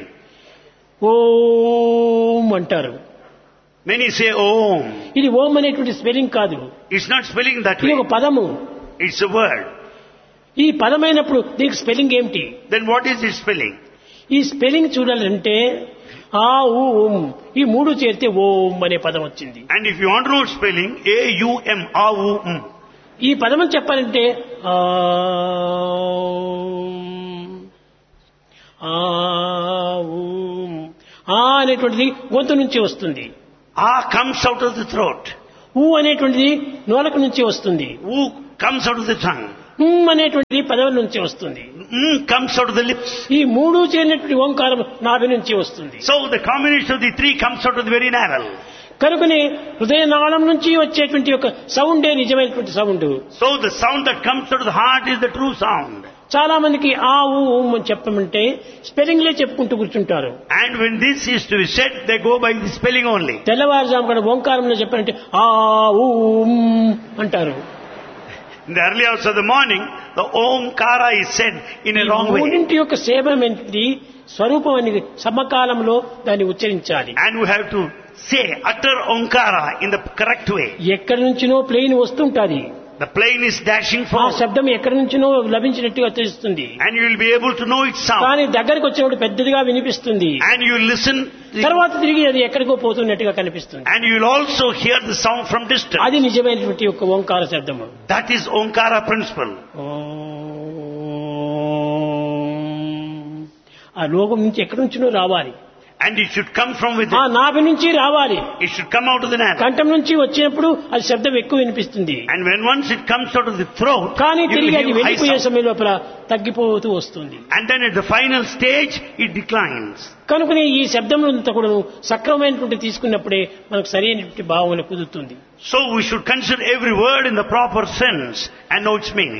ఓం అంటారు. Many say Om. ఇది ఓం అనేటువంటి స్పెల్లింగ్ కాదు, It's not spelling that ఇది way. ఒక పదము. It's a word. ఈ పదమైనప్పుడు దీనికి స్పెల్లింగ్ ఏమిటి? Then what is its spelling? ఈ స్పెల్లింగ్ చూడాలంటే ఆ ఊం ఈ మూడు చేరితే ఓం అనే పదం వచ్చింది. And if you want to know spelling, A-U-M, A-U-M. ఈ పదం చెప్పాలంటే అనేటువంటిది గొంతు నుంచి వస్తుంది. A comes out of the throat. ఊ అనేటువంటిది నోలకు నుంచి వస్తుంది. U comes out of the tongue. అనేటువంటిది పదవుల నుంచి వస్తుంది. Comes out of the lips. ఈ మూడు చేరినటువంటి ఓంకారం నాభి నుంచి వస్తుంది. So the combination of the three comes out of the very navel. కనుకనే హృదయనాళం నుంచి వచ్చేటువంటి ఒక సౌండే నిజమైనటువంటి sound. So the sound that comes out of the heart is the true sound. చాలా మందికి ఆ ఊ అని చెప్పమంటే స్పెల్లింగ్లే చెప్పుకుంటూ కూర్చుంటారు. And when this is to be said, they go by the spelling only. తెల్లవారుజాము కూడా ఓంకారంలో చెప్పారంటే ఆ ఊ అంటారు. In the early hours of the morning, the Omkara is said in a wrong way. మూడింటి యొక్క సేవమేంటి స్వరూపం అని సమకాలంలో దాన్ని ఉచ్చరించాలి. And we have to say, utter Omkara in the correct way. ఎక్కడి నుంచినో plane వస్తుంటాది. The plane is dashing ఆ forward. శబ్దం ఎక్కడి నుంచినో లభించినట్టుగా తెలుస్తుంది. And you will be able to know its sound. కానీ దగ్గరకు వచ్చినప్పుడు పెద్దదిగా వినిపిస్తుంది. And you will listen. తర్వాత తిరిగి అది ఎక్కడికో పోతున్నట్టుగా కనిపిస్తుంది. And you will also hear the sound from distance. అది నిజమైనటువంటి ఒక ఓంకార శబ్దము. That is Omkara principle. ఆ లోకం నుంచి ఎక్కడి నుంచినో రావాలి. And it should come from ఆ within. నాభి నుంచి రావాలి. It should come out of the navel. కంఠం నుంచి వచ్చినప్పుడు అది శబ్దం ఎక్కువ వినిపిస్తుంది. And when once it comes out of the throat, కానీ you will తిరిగి అది hear high వెళ్ళిపోయే sound. సమయం లోపల తగ్గిపోతూ వస్తుంది. And then at the final stage, it declines. కనుకనే ఈ శబ్దములంతా కూడా సక్రమమైనటువంటి తీసుకున్నప్పుడే మనకు సరైనటువంటి భావన కుదురుతుంది. So we should consider every word in the proper sense and know its meaning.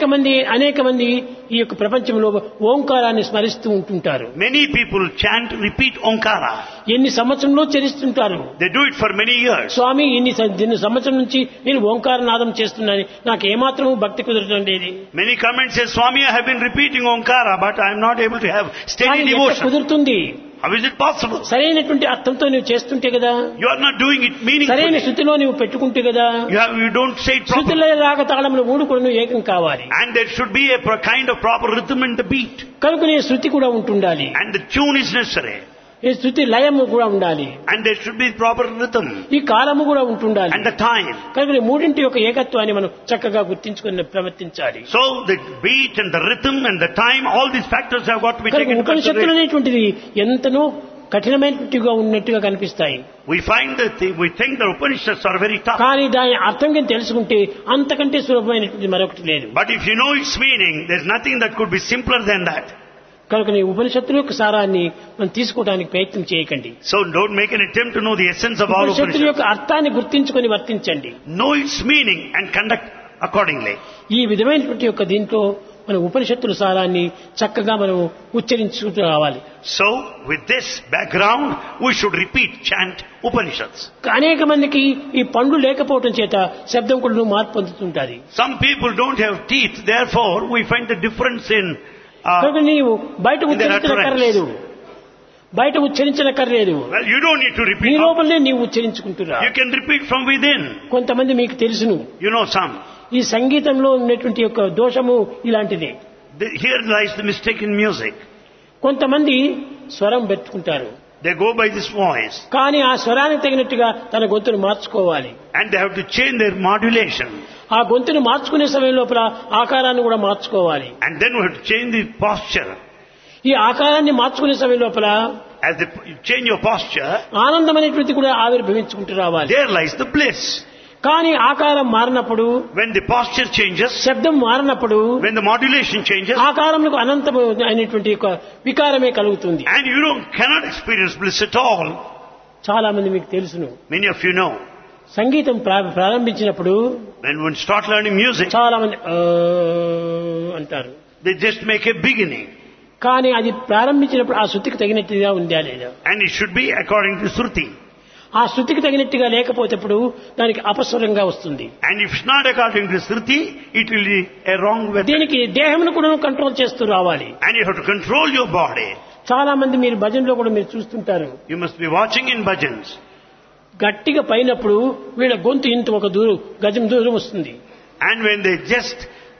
అనేక మంది ఈ యొక్క ప్రపంచంలో ఓంకారాన్ని స్మరిస్తూ ఉంటుంటారు. Many people chant, repeat Omkara. ఎన్ని సంవత్సరంలో చరిస్తుంటారు. They do it for many years. స్వామి ఇన్ని సంవత్సరం నుంచి నేను ఓంకార నాదం చేస్తున్నాను, నాకు ఏమాత్రం భక్తి కుదరటం లేదు. Many come and say, Swami, I have been repeating Omkara, but I am not able to have steady devotion. కుదురుతుంది. How is it possible? సరైనటువంటి అర్థంతో నువ్వు చేస్తుంటే కదా, You are not doing it meaningfully. సరైన శృతిలో నువ్వు పెట్టుకుంటే కదా. You don't say it properly. శృతిలో రాగ తాళములు మూడు కూడా ఏకం కావాలి. And there should be a kind of proper rhythm in the beat. కనుకనే శృతి కూడా ఉంటుండాలి. And the tune is necessary. ఈ శృతి లయము కూడా ఉండాలి. And there should be proper rhythm. ఈ కాలము కూడా ఉంటుండాలి. And the time. కనుక మూడింటి యొక్క ఏకత్వాన్ని మనం చక్కగా గుర్తించుకుని ప్రవర్తించాలి. So the beat and the rhythm and the time, all these factors have got to be taken into ఉపనిషత్తులు consideration. అనేటువంటిది ఎంతనో కఠినమైనట్టుగా ఉన్నట్టుగా కనిపిస్తాయి. We find that we think the Upanishads are very tough. కానీ దాని అర్థం కింద తెలుసుకుంటే అంతకంటే సులభమైనటువంటి మరొకటి లేదు. But if you know its meaning, there's nothing that could be simpler than that. కనుక నీ ఉపనిషత్తుల యొక్క సారాన్ని మనం తీసుకోవడానికి ప్రయత్నం చేయకండి. So don't make an attempt to know the essence of all ఉపనిషత్తుల Upanishads. యొక్క అర్థాన్ని గుర్తించుకొని వర్తించండి. Know its meaning and conduct accordingly. ఈ విధమైనటువంటి యొక్క దీంట్లో మన ఉపనిషత్తుల సారాన్ని చక్కగా మనం ఉచ్చరించుకుంటూ రావాలి. So with this background, we should repeat, chant Upanishads. అనేక మందికి ఈ పండ్లు లేకపోవటం చేత శబ్దం కూడా మార్పు పొందుతుంటారు. Some people don't have teeth, therefore we find the difference in కనుక నీవు బయట ఉచ్చరించనక్కర్లేదు, బయట ఉచ్చరించనక్కర్లేదు. well, you don't need to నీ repeat. లోపలనే నీవు ఉచ్చరించుకుంటున్నా. You can repeat from within. కొంతమంది మీకు తెలుసును, You know some. ఈ సంగీతంలో ఉన్నటువంటి యొక్క దోషము ఇలాంటిదే. Here lies the mistake in music. కొంతమంది స్వరం పెట్టుకుంటారు, They go by this voice. కానీ ఆ స్వరానికి తగినట్టుగా తన గొంతును మార్చుకోవాలి. And they have to change their modulation. ఆ గొంతును మార్చుకునే సమయం లోపల ఆకారాన్ని కూడా మార్చుకోవాలి. And then we have to change the posture. ఈ ఆకారాన్ని మార్చుకునే సమయం లోపల As you change your posture, ఆనందం అనేటువంటి కూడా ఆవిర్భవించుకుంటూ రావాలి. there lies the bliss. కానీ ఆకారం మారినప్పుడు, When the posture changes, శబ్దం మారినప్పుడు when the modulation changes, ఆకారంలో అనంతం అయినటువంటి ఒక వికారమే కలుగుతుంది. and you cannot experience bliss at all. చాలా మంది మీకు తెలుసును, Many of you know, సంగీతం ప్రారంభించినప్పుడు when one start learning music, చాలా మంది అంటారు. they just make a beginning. కానీ అది ప్రారంభించినప్పుడు ఆ శృతికి తగినట్టుగా ఉందా లేదా? And it should be according to Shruti. ఆ శృతికి తగినట్టుగా లేకపోతేప్పుడు దానికి అపస్వరంగా వస్తుంది. And if it's not according to Shruti, it will be a wrong method. దీనికి దేహమును కూడా కంట్రోల్ చేస్తూ రావాలి. And you have to control your body. చాలా మంది మీరు భజనలో కూడా మీరు చూస్తుంటారు, You must be watching in bhajans. గట్టిగా పైనప్పుడు వీళ్ళ గొంతు ఇంత ఒక గజం దూరం వస్తుంది. And when they just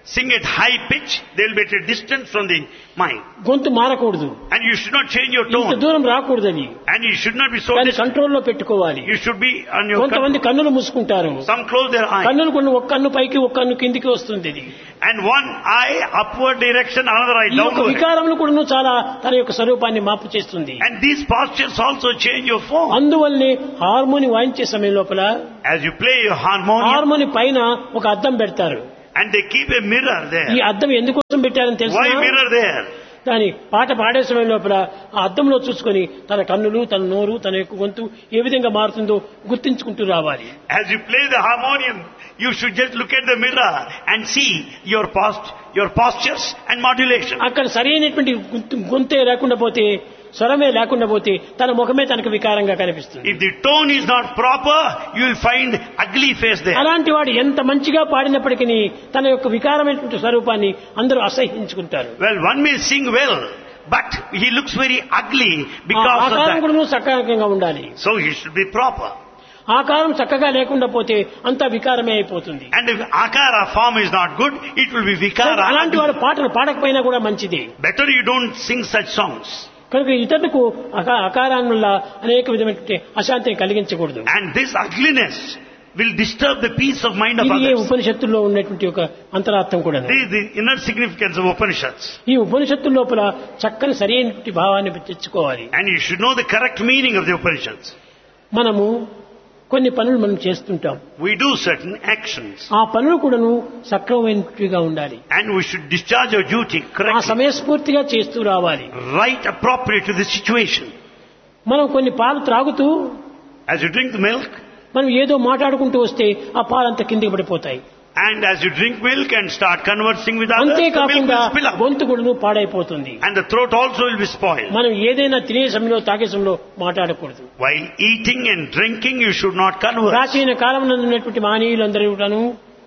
sing at high pitch, they will be at a distance from the mic. గొంతు మారకూడదు, And you should not change your ఇంత tone. దూరం రాకూడదు. అది And you should not be so దాన్ని distant. కంట్రోల్లో పెట్టుకోవాలి. You should be on your కొంతమంది control. కన్నులు మూసుకుంటారు, Some close their eye. కన్నులు కొన్ని ఒక కన్ను పైకి ఒక కన్ను కిందికి వస్తుంది. ఇది And one eye upward direction, another eye ఈ యొక్క downward. వికారములు కూడా చాలా తన యొక్క స్వరూపాన్ని మార్పు చేస్తుంది. And these postures also change your form. అందువల్లనే హార్మోని వాయించే సమయం లోపల As you play your harmonium, harmony పైన ఒక అద్దం పెడతారు. and they keep a mirror ఈ there. అద్దం ఎందుకోసం పెట్టారని తెలుసా? Why mirror there? దాని పాట పాడే సమయం లోపల ఆ అద్దంలో చూసుకొని తన కన్నులు, తన నోరు, తన యొక్క గొంతు ఏ విధంగా మారుతుందో గుర్తించుకుంటూ రావాలి. As you play the harmonium, you should just look at the mirror and see your postures and modulation. అక్కడ సరైనటువంటి గొంతే లేకుండా పోతే, స్వరమే లేకుండా పోతే తన ముఖమే తనకు వికారంగా కనిపిస్తుంది. If the tone is not proper, you will find ugly face there. అలాంటి వాడు ఎంత మంచిగా పాడినప్పటికీ తన యొక్క వికారమైనటువంటి స్వరూపాన్ని అందరూ అసహ్యించుకుంటారు. Well, one may sing well, but he looks very ugly because of ఆకారం that. కూడా సకారంగా ఉండాలి. So he should be proper. ఆకారం చక్కగా లేకుండా పోతే అంతా వికారమే అయిపోతుంది. And if akara form is not good, it will be vikara. అలాంటి వాడు పాటలు పాడకపోయినా కూడా మంచిది. Better you don't sing such songs. కనుక ఇతరులకు అకారాన్ని వల్ల అనేక విధమైనటువంటి అశాంతిని కలిగించకూడదు. And this ugliness will disturb the peace of mind of ఇది others. ఉపనిషత్తుల్లో ఉన్నటువంటి ఒక అంతరార్థం కూడా. This is the inner significance of Upanishads. ఈ ఉపనిషత్తుల లోపల చక్కని సరైనటువంటి భావాన్ని తెచ్చుకోవాలి. And you should know the correct meaning of the Upanishads. మనము కొన్ని పనులు మనం చేస్తుంటాం. We do certain actions. ఆ పనులు కూడాను సక్రమమైనట్టుగా ఉండాలి. And we should discharge our duty ఆ correctly. సమయస్ఫూర్తిగా చేస్తూ రావాలి. Right appropriate to the situation. మనం కొన్ని పాలు త్రాగుతూ As you drink the milk, మనం ఏదో మాట్లాడుకుంటూ వస్తే ఆ పాలంతా కిందికి పడిపోతాయి. and as you drink milk and start conversing with others, the milk అంతేకాకుండా will spill up. గొంతు కూడాను పాడైపోతుంది. And the throat also will be spoiled. మనం ఏదైనా తినే సమయంలో తాగే సమయంలో మాట్లాడకూడదు. While eating and drinking, you should not converse. ప్రాచీన కాలంలో ఉన్నటువంటి మహనీయులందరూ కూడాను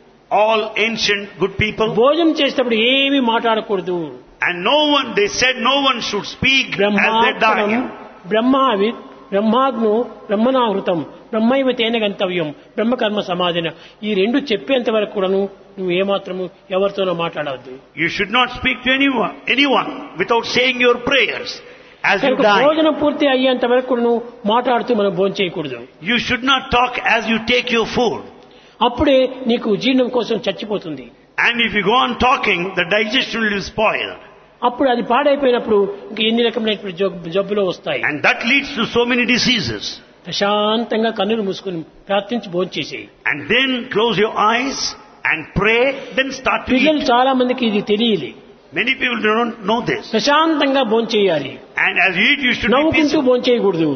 All ancient good people, భోజనం చేసేటప్పుడు ఏమీ మాట్లాడకూడదు. and no one, they said no one should speak as they బ్రహ్మాత్మనం die. బ్రహ్మావిత్ బ్రహ్మాగ్నో బ్రహ్మనాహృతం బ్రహ్మైవ తేన గంతవ్యం బ్రహ్మకర్మ సమాధిన ఈ రెండు చెప్పేంత వరకు కూడాను నువ్వు ఏమాత్రము ఎవరితోనో మాట్లాడవద్దు. You should not speak to anyone without saying your prayers as you die. భోజనం పూర్తి అయ్యేంత వరకు కూడాను మాట్లాడుతూ మనం భోజనం చేయకూడదు. You should not talk as you take your food. అప్పుడే నీకు జీర్ణం కోసం చచ్చిపోతుంది. And if you go on talking, the digestion will be spoiled. అప్పుడు అది పాడైపోయినప్పుడు ఇంక ఎన్ని రకమైనటువంటి జబ్బులు వస్తాయి. And that leads to so many diseases. ప్రశాంతంగా కన్నులు మూసుకుని ప్రార్థించి భోజనం చేసేయి. And then close your eyes and pray, then start to పిల్లలు eat. చాలా మందికి ఇది తెలియదు. Many people don't know this. ప్రశాంతంగా భోజనం చేయాలి. And as you eat, you should be నవ్వుకుంటూ peaceful. భోజనం చేయకూడదు.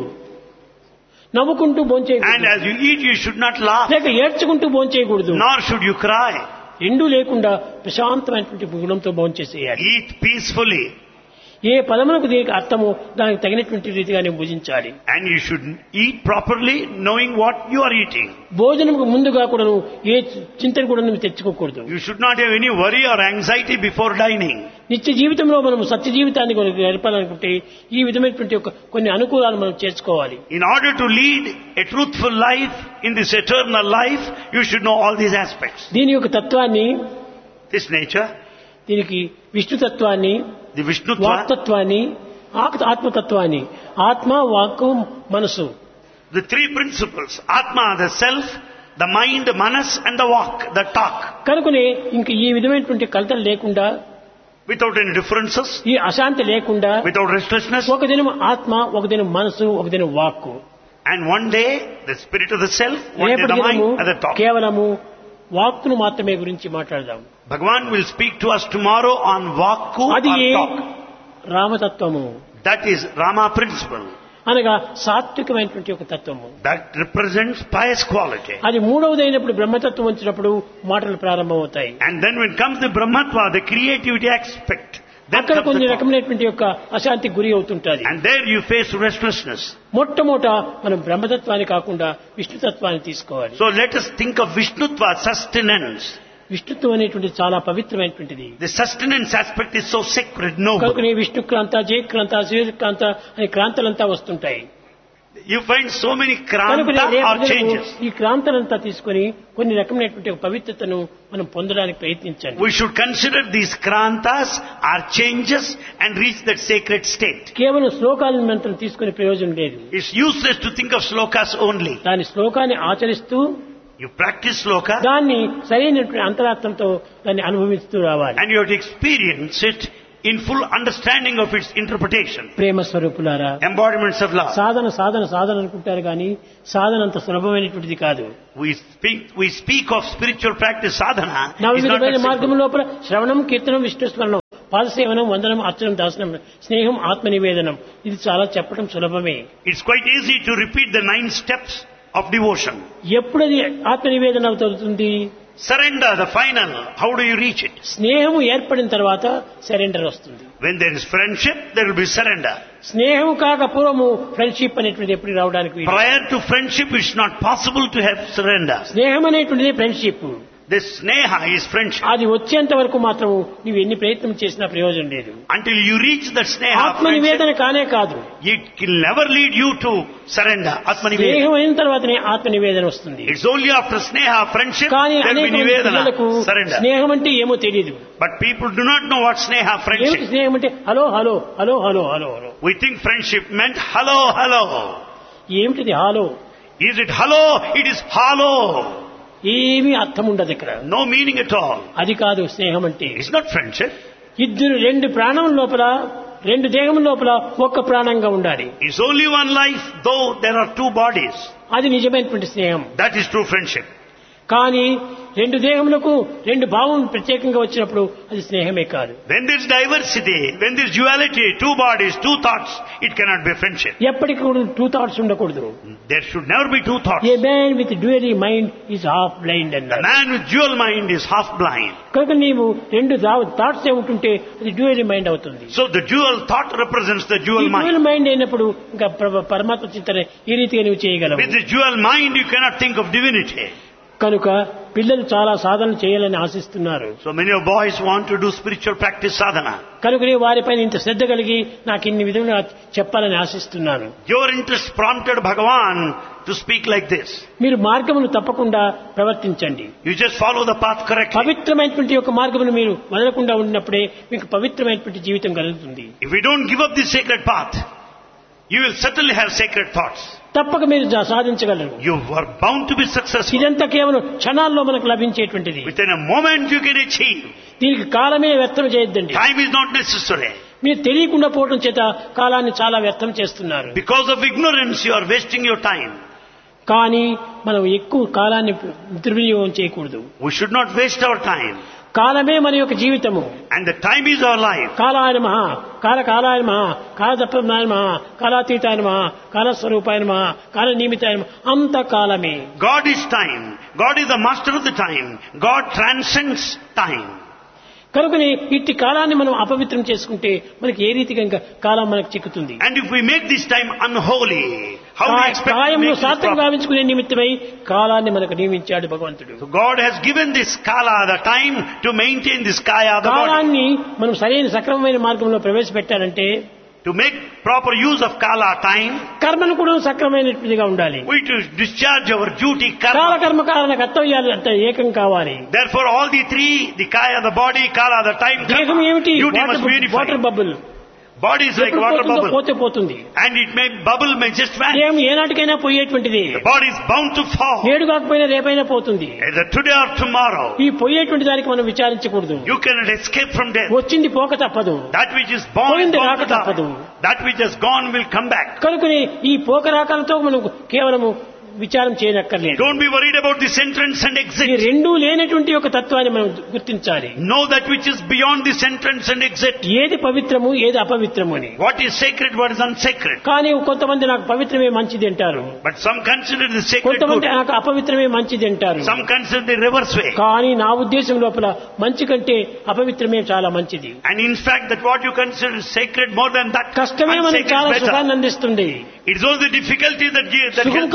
నవ్వుకుంటూ భోజనం And చేయకూడదు. as you eat, you should not laugh, లేక ఏడ్చుకుంటూ భోజనం చేయకూడదు. nor should you cry. ఎండు లేకుండా ప్రశాంతమైనటువంటి గుణంతో భోజనం చేసేయాలి. Eat peacefully. ఏ పదములకు దీనికి అర్థమో దానికి తగినటువంటి రీతిగానే భుజించాలి. And you should eat properly, knowing what you are eating. భోజనంకు ముందుగా కూడా ఏ చింతన కూడా నువ్వు తెచ్చుకోకూడదు. You should not have any worry or anxiety before dining. నిత్య జీవితంలో మనం సత్య జీవితాన్ని గడపాలనుకుంటే ఈ విధమైనటువంటి కొన్ని అనుకూలాలు మనం చేసుకోవాలి. In order to lead a truthful life in this eternal life, you should know all these aspects. దీని యొక్క తత్వాన్ని, This nature, దీనికి విష్ణు తత్వాన్ని, the Vishnutva, వాక్తత్వాన్ని, ఆత్మతత్వాన్ని, ఆత్మ వాక్కు మనసు, the three principles, Atma, the self, the mind, Manas, and the walk, the talk, కనుకనే ఇంక ఈ విధమైనటువంటి కలతలు లేకుండా, without any differences, ఈ అశాంతి లేకుండా without restlessness. ఒక దినం ఆత్మ, ఒక దినం మనసు, ఒక దినం వాక్కు, And one day, the spirit of the self, one day రేపటి the mind, దినము and the talk. కేవలము వాక్కును మాత్రమే గురించి మాట్లాడదాం. Bhagavan will speak to us tomorrow on Vakku అది or talk. రామతత్వము, That is Rama principle. అనగా సాత్వికమైనటువంటి ఒక తత్వము. That represents pious quality. అది మూడవదైనప్పుడు బ్రహ్మతత్వం వచ్చినప్పుడు మాటలు ప్రారంభమవుతాయి. And then when comes the Brahmatva, the creativity aspect, then అక్కడ comes కొన్ని the talk. రకమైనటువంటి యొక్క అశాంతికి గురి అవుతుంటాది. And there you face restlessness. మొట్టమొదట మనం బ్రహ్మతత్వాన్ని కాకుండా విష్ణుతత్వాన్ని తీసుకోవాలి. So let us think of Vishnutva, sustenance. విష్ణుత్వం అనేటువంటి చాలా పవిత్రమైనటువంటిది. The sustenance aspect is so sacred, noble. కనుకనే విష్ణుక్రాంత, జయక్రాంత, శివక్రాంత అనే క్రాంతలంతా వస్తుంటాయి. You find so many కనుక kranta or రేపు changes. ఈ క్రాంతలంతా తీసుకొని కొన్ని రకమైనటువంటి ఒక పవిత్రతను మనం పొందడానికి ప్రయత్నించండి. We should consider these krantas are changes and reach that sacred state. కేవలం శ్లోకాలను మంత్రం తీసుకునే ప్రయోజనం లేదు. It's useless to think of slokas only. దాని శ్లోకాన్ని ఆచరిస్తూ You practice sloka దాన్ని సరైనటువంటి అంతరార్థంతో దాన్ని అనుభవిస్తూ రావాలి. and you have to experience it in full understanding of its interpretation. ప్రేమ స్వరూపులారా, Embodiments of love. సాధన అనుకుంటారు కానీ సాధన అంత సులభమైనటువంటిది కాదు. We speak of spiritual practice sadhana. It's not నవవిధమైన that మార్గం simple. లోపల శ్రవణం, కీర్తనం, విష్ణుస్మరణం, పాదసేవనం, వందనం, అర్చనం, దాసనం, స్నేహం, ఆత్మనివేదనం, ఇది చాలా చెప్పడం సులభమే. It's quite easy to repeat the 9 steps of devotion. ఎప్పుడది ఆత్మనివేదన అవుతుంది? Surrender, the final. How do you reach it? స్నేహము ఏర్పడిన తర్వాత సరెండర్ వస్తుంది. When there is friendship, there will be surrender. స్నేహం కాక పూర్వము ఫ్రెండ్షిప్ అనేటువంటిది ఎప్పుడు రావడానికి వీలు. Prior to friendship, it's not possible to have surrender. స్నేహం అనేటువంటిది friendship. This sneha is friendship. అది వచ్చేంత వరకు మాత్రం నువ్వు ఎన్ని ప్రయత్నం చేసినా ప్రయోజనం లేదు. Until you reach that sneha ఆత్మనివేదన friendship, కానే కాదు. it will never lead you to surrender. Atmanivedana. స్నేహం అయిన తర్వాతనే ఆత్మనివేదన వస్తుంది. It's only after sneha friendship కానీ there will అనేక be nivedana, surrender. స్నేహం అంటే ఏమో తెలియదు. But people do not know what sneha ఏమిటి friendship. స్నేహం అంటే hello hello hello hello hello hello. We think friendship meant hello, hello. ఏమిటిది hollow? Is it hello? It is hollow. ఏమీ అర్థం ఉండదు ఇక్కడ. No meaning at all. అది కాదు స్నేహం అంటే. It's not friendship. ఇద్దరు రెండు ప్రాణం లోపల, రెండు దేహం లోపల ఒక్క ప్రాణంగా ఉండాలి. It's only one life, though there are 2 bodies. అది నిజమైనటువంటి స్నేహం. That is true friendship. కానీ రెండు దేహములకు రెండు భావం ప్రత్యేకంగా వచ్చినప్పుడు అది స్నేహమే కాదు. When there is diversity, when there is duality, 2 bodies, 2 thoughts, it cannot be friendship. ఎప్పటికీ కూడా 2 థాట్స్ ఉండకూడదు. There should never be 2 thoughts. A man with dual mind is half blind The అన్నారు. man with dual mind is half blind. కనుక నీవు రెండు thoughts ఉంటుంటే అది dual mind అవుతుంది. So the dual thought represents the dual mind. Dual mind అయినప్పుడు ఇంకా పరమాత్మ చింతన ఈ రీతిగా నువ్వు చేయగలవు. With the dual mind, you cannot think of divinity. కనుక పిల్లలు చాలా సాధన చేయాలని ఆశిస్తున్నారు. So many of boys want to do spiritual practice sadhana. కనుక వారిపైన ఇంత శ్రద్ధ కలిగి నాకు ఇన్ని విధంగా చెప్పాలని ఆశిస్తున్నాను. Your interest prompted Bhagavan to speak like this. మీరు మార్గమును తప్పకుండా ప్రవర్తించండి. You just follow the path correctly. పవిత్రమైనటువంటి ఒక మార్గమును మీరు వదలకుండా ఉన్నప్పుడే మీకు పవిత్రమైనటువంటి జీవితం కలుగుతుంది. If you don't give up the sacred path, you will certainly have sacred thoughts. తప్పక మీరు సాధించగలరు. You are bound to be successful. ఇదంతా కేవలం క్షణాల్లో మనకు లభించేటువంటిది. Within a moment you can achieve. దీనికి కాలమే వ్యర్థం చేయొద్దండి. Time is not necessary. మీరు తెలియకుండా పోవడం చేత కాలాన్ని చాలా వ్యర్థం చేస్తున్నారు. Because of ignorance you are wasting your time. కానీ మనం ఎక్కువ కాలాన్ని దుర్వినియోగం చేయకూడదు. We should not waste our time. కాలమే మన యొక్క జీవితము. And the time is our life. కాలాయ నమః, కాలాయ నమః, కాలతత్వజ్ఞాయ నమః, కాలాతీతాయ నమః, కాలస్వరూపాయ నమః, కాలనియమితాయ నమః, అంత కాలమే. God is time. God is the master of the time. God transcends time. కనుకనే ఇట్టి కాలాన్ని మనం అపవిత్రం చేసుకుంటే మనకి ఏ రీతిగా ఇంకా కాలం మనకు చిక్కుతుంది. And if we make this time unholy, how we expect to కాయంలో make this సార్థకం proper? గావించుకునే నిమిత్తమై కాలాన్ని మనకు నియమించాడు భగవంతుడు. So God has given this kala, the time, to maintain this kaya, the body. కాలాన్ని మనం సరైన సక్రమమైన మార్గంలో ప్రవేశపెట్టాలంటే, To make proper use of kala, time, కర్మను కూడా సక్రమైనట్టుగా ఉండాలి. we to discharge our duty, కాల karma. కర్మ కారణ కర్తవ్యాలు అంటే ఏకం కావాలి. Therefore all the 3, the kaya, the body, kala, the time, దేహం karma, ఏమిటి? duty must be unified. Water bubble. Body is like water bubble. పోతే పోతుంది. And it may bubble, may just vanish. దేహం ఏనాటికైనా పోయేటువంటిది. The body is bound to fall. నేడు కాకపోయినా రేపైనా పోతుంది. Either today or tomorrow. ఈ పోయేటువంటి దానికి మనం విచారించకూడదు. You cannot escape from death. వచ్చింది పోక తప్పదు. That which is born is పోయింది bound రాక to die. తప్పదు. That which has gone will come back. కనుకని ఈ పోకరాకాలతో మనం కేవలము విచారం చేయనక్కర్లేదు. Don't be worried about this entrance and ఈ exit. రెండూ లేనటువంటి ఒక తత్వాన్ని మనం గుర్తించాలి. Know that which is beyond this entrance and exit. ఏది పవిత్రము ఏది అపవిత్రము అని. What is sacred, what is unsacred. కానీ కొంతమంది నాకు పవిత్రమే మంచిది అంటారు. But some consider the sacred కొంతమంది good. నాకు అపవిత్రమే మంచిది అంటారు. Some consider the reverse way. కానీ నా ఉద్దేశం లోపల మంచి కంటే అపవిత్రమే చాలా మంచిది. And in fact that what you consider sacred more than that కష్టమే మనకి unsacred చాలా is better. సుఖాన్ని అందిస్తుంది. It is all the difficulty that సుఖం helps. కావాలి, సుఖం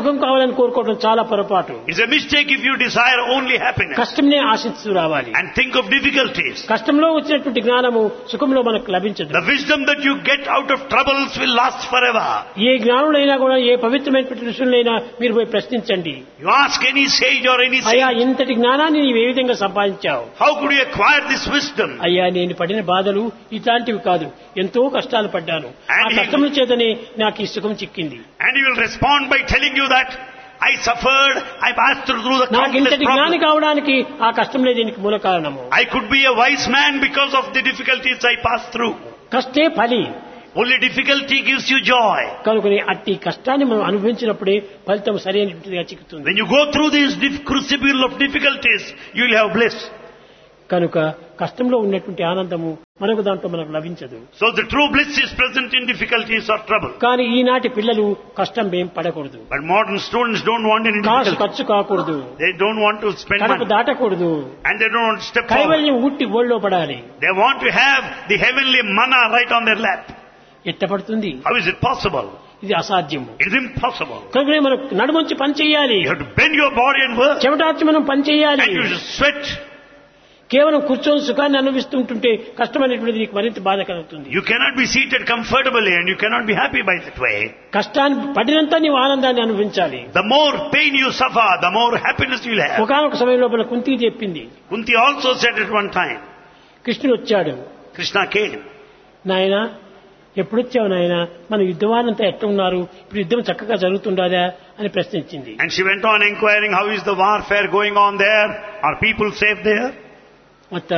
సుఖం కావాలని కోరుకోవడం చాలా పొరపాటు. It's a mistake if you desire only happiness కష్టంనే ఆశిస్తూ రావాలి. and think of difficulties. కష్టంలో వచ్చినటువంటి జ్ఞానము సుఖంలో మనకు లభించదు. The wisdom that you get out of troubles will last forever. ఏ జ్ఞానులైనా కూడా ఏ పవిత్రమైనటువంటి ఋషులైనా మీరు పోయి ప్రశ్నించండి. You ask any sage or any అయ్యా saint, ఇంతటి జ్ఞానాన్ని నీవు ఏ విధంగా సంపాదించావు? how could you acquire this wisdom? అయ్యా నేను పడిన బాధలు ఇట్లాంటివి కాదు, ఎంతో కష్టాలు పడ్డాను, ఆ కష్టముల చేతనే నాకు ఈ సుఖం చిక్కింది. And he will respond by telling you that I suffered, I passed through the నాకు countless ఇంతటి జ్ఞాని problems. కావడానికి ఆ కష్టంలే దీనికి మూల కారణము. I could be a wise man because of the difficulties I passed through. కష్టే ఫలి. Only difficulty gives you joy. కనుకని అట్టి కష్టాన్ని మనం అనుభవించినప్పుడే ఫలితం సరైనట్టుగా చిక్కుతుంది. When you go through this crucible of difficulties, you will have bliss. కనుక కష్టంలో ఉన్నటువంటి ఆనందము మనకు దాంట్లో మనకు లభించదు. So the true bliss is present in difficulties or trouble. కానీ ఈనాటి పిల్లలు కష్టం ఏం పడకూడదు, But modern students don't want any Kasu difficulty. ఖర్చు కాకూడదు, They don't want to spend Kadapa money. దాటకూడదు, And they don't want to step forward. కైవల్యం ఉట్టి ఓళ్ళో పడాలి. They want to have the heavenly manna right on their lap. ఎట్ట పడుతుంది? How is it possible? ఇది అసాధ్యము. It is impossible. కనుక మనం నడుమంచి పని చేయాలి, You have to bend your body and work. చెమటార్చి మనం పని చేయాలి. And you should sweat. కేవలం కూర్చొని సుఖాన్ని అనుభవిస్తుంటుంటే కష్టమైనటువంటిది నీకు మరింత బాధ కలుగుతుంది. You cannot be seated comfortably and you cannot be happy by that way. కష్టాన్ని పడినంత నీవు ఆనందాన్ని అనుభవించాలి. The more pain you suffer, the more happiness you will have. ఒకనొక సమయం లోపల కుంతికి చెప్పింది. Kunti also said at one time, కృష్ణుడు వచ్చాడు. Krishna came. నాయనా ఎప్పుడొచ్చావు నాయనా, మన యుద్ధవానంతా ఎట్ట ఉన్నారు, ఇప్పుడు యుద్ధం చక్కగా జరుగుతుండాదా అని ప్రశ్నించింది. And she went on inquiring, how is the warfare going on there? Are people safe there? మొత్త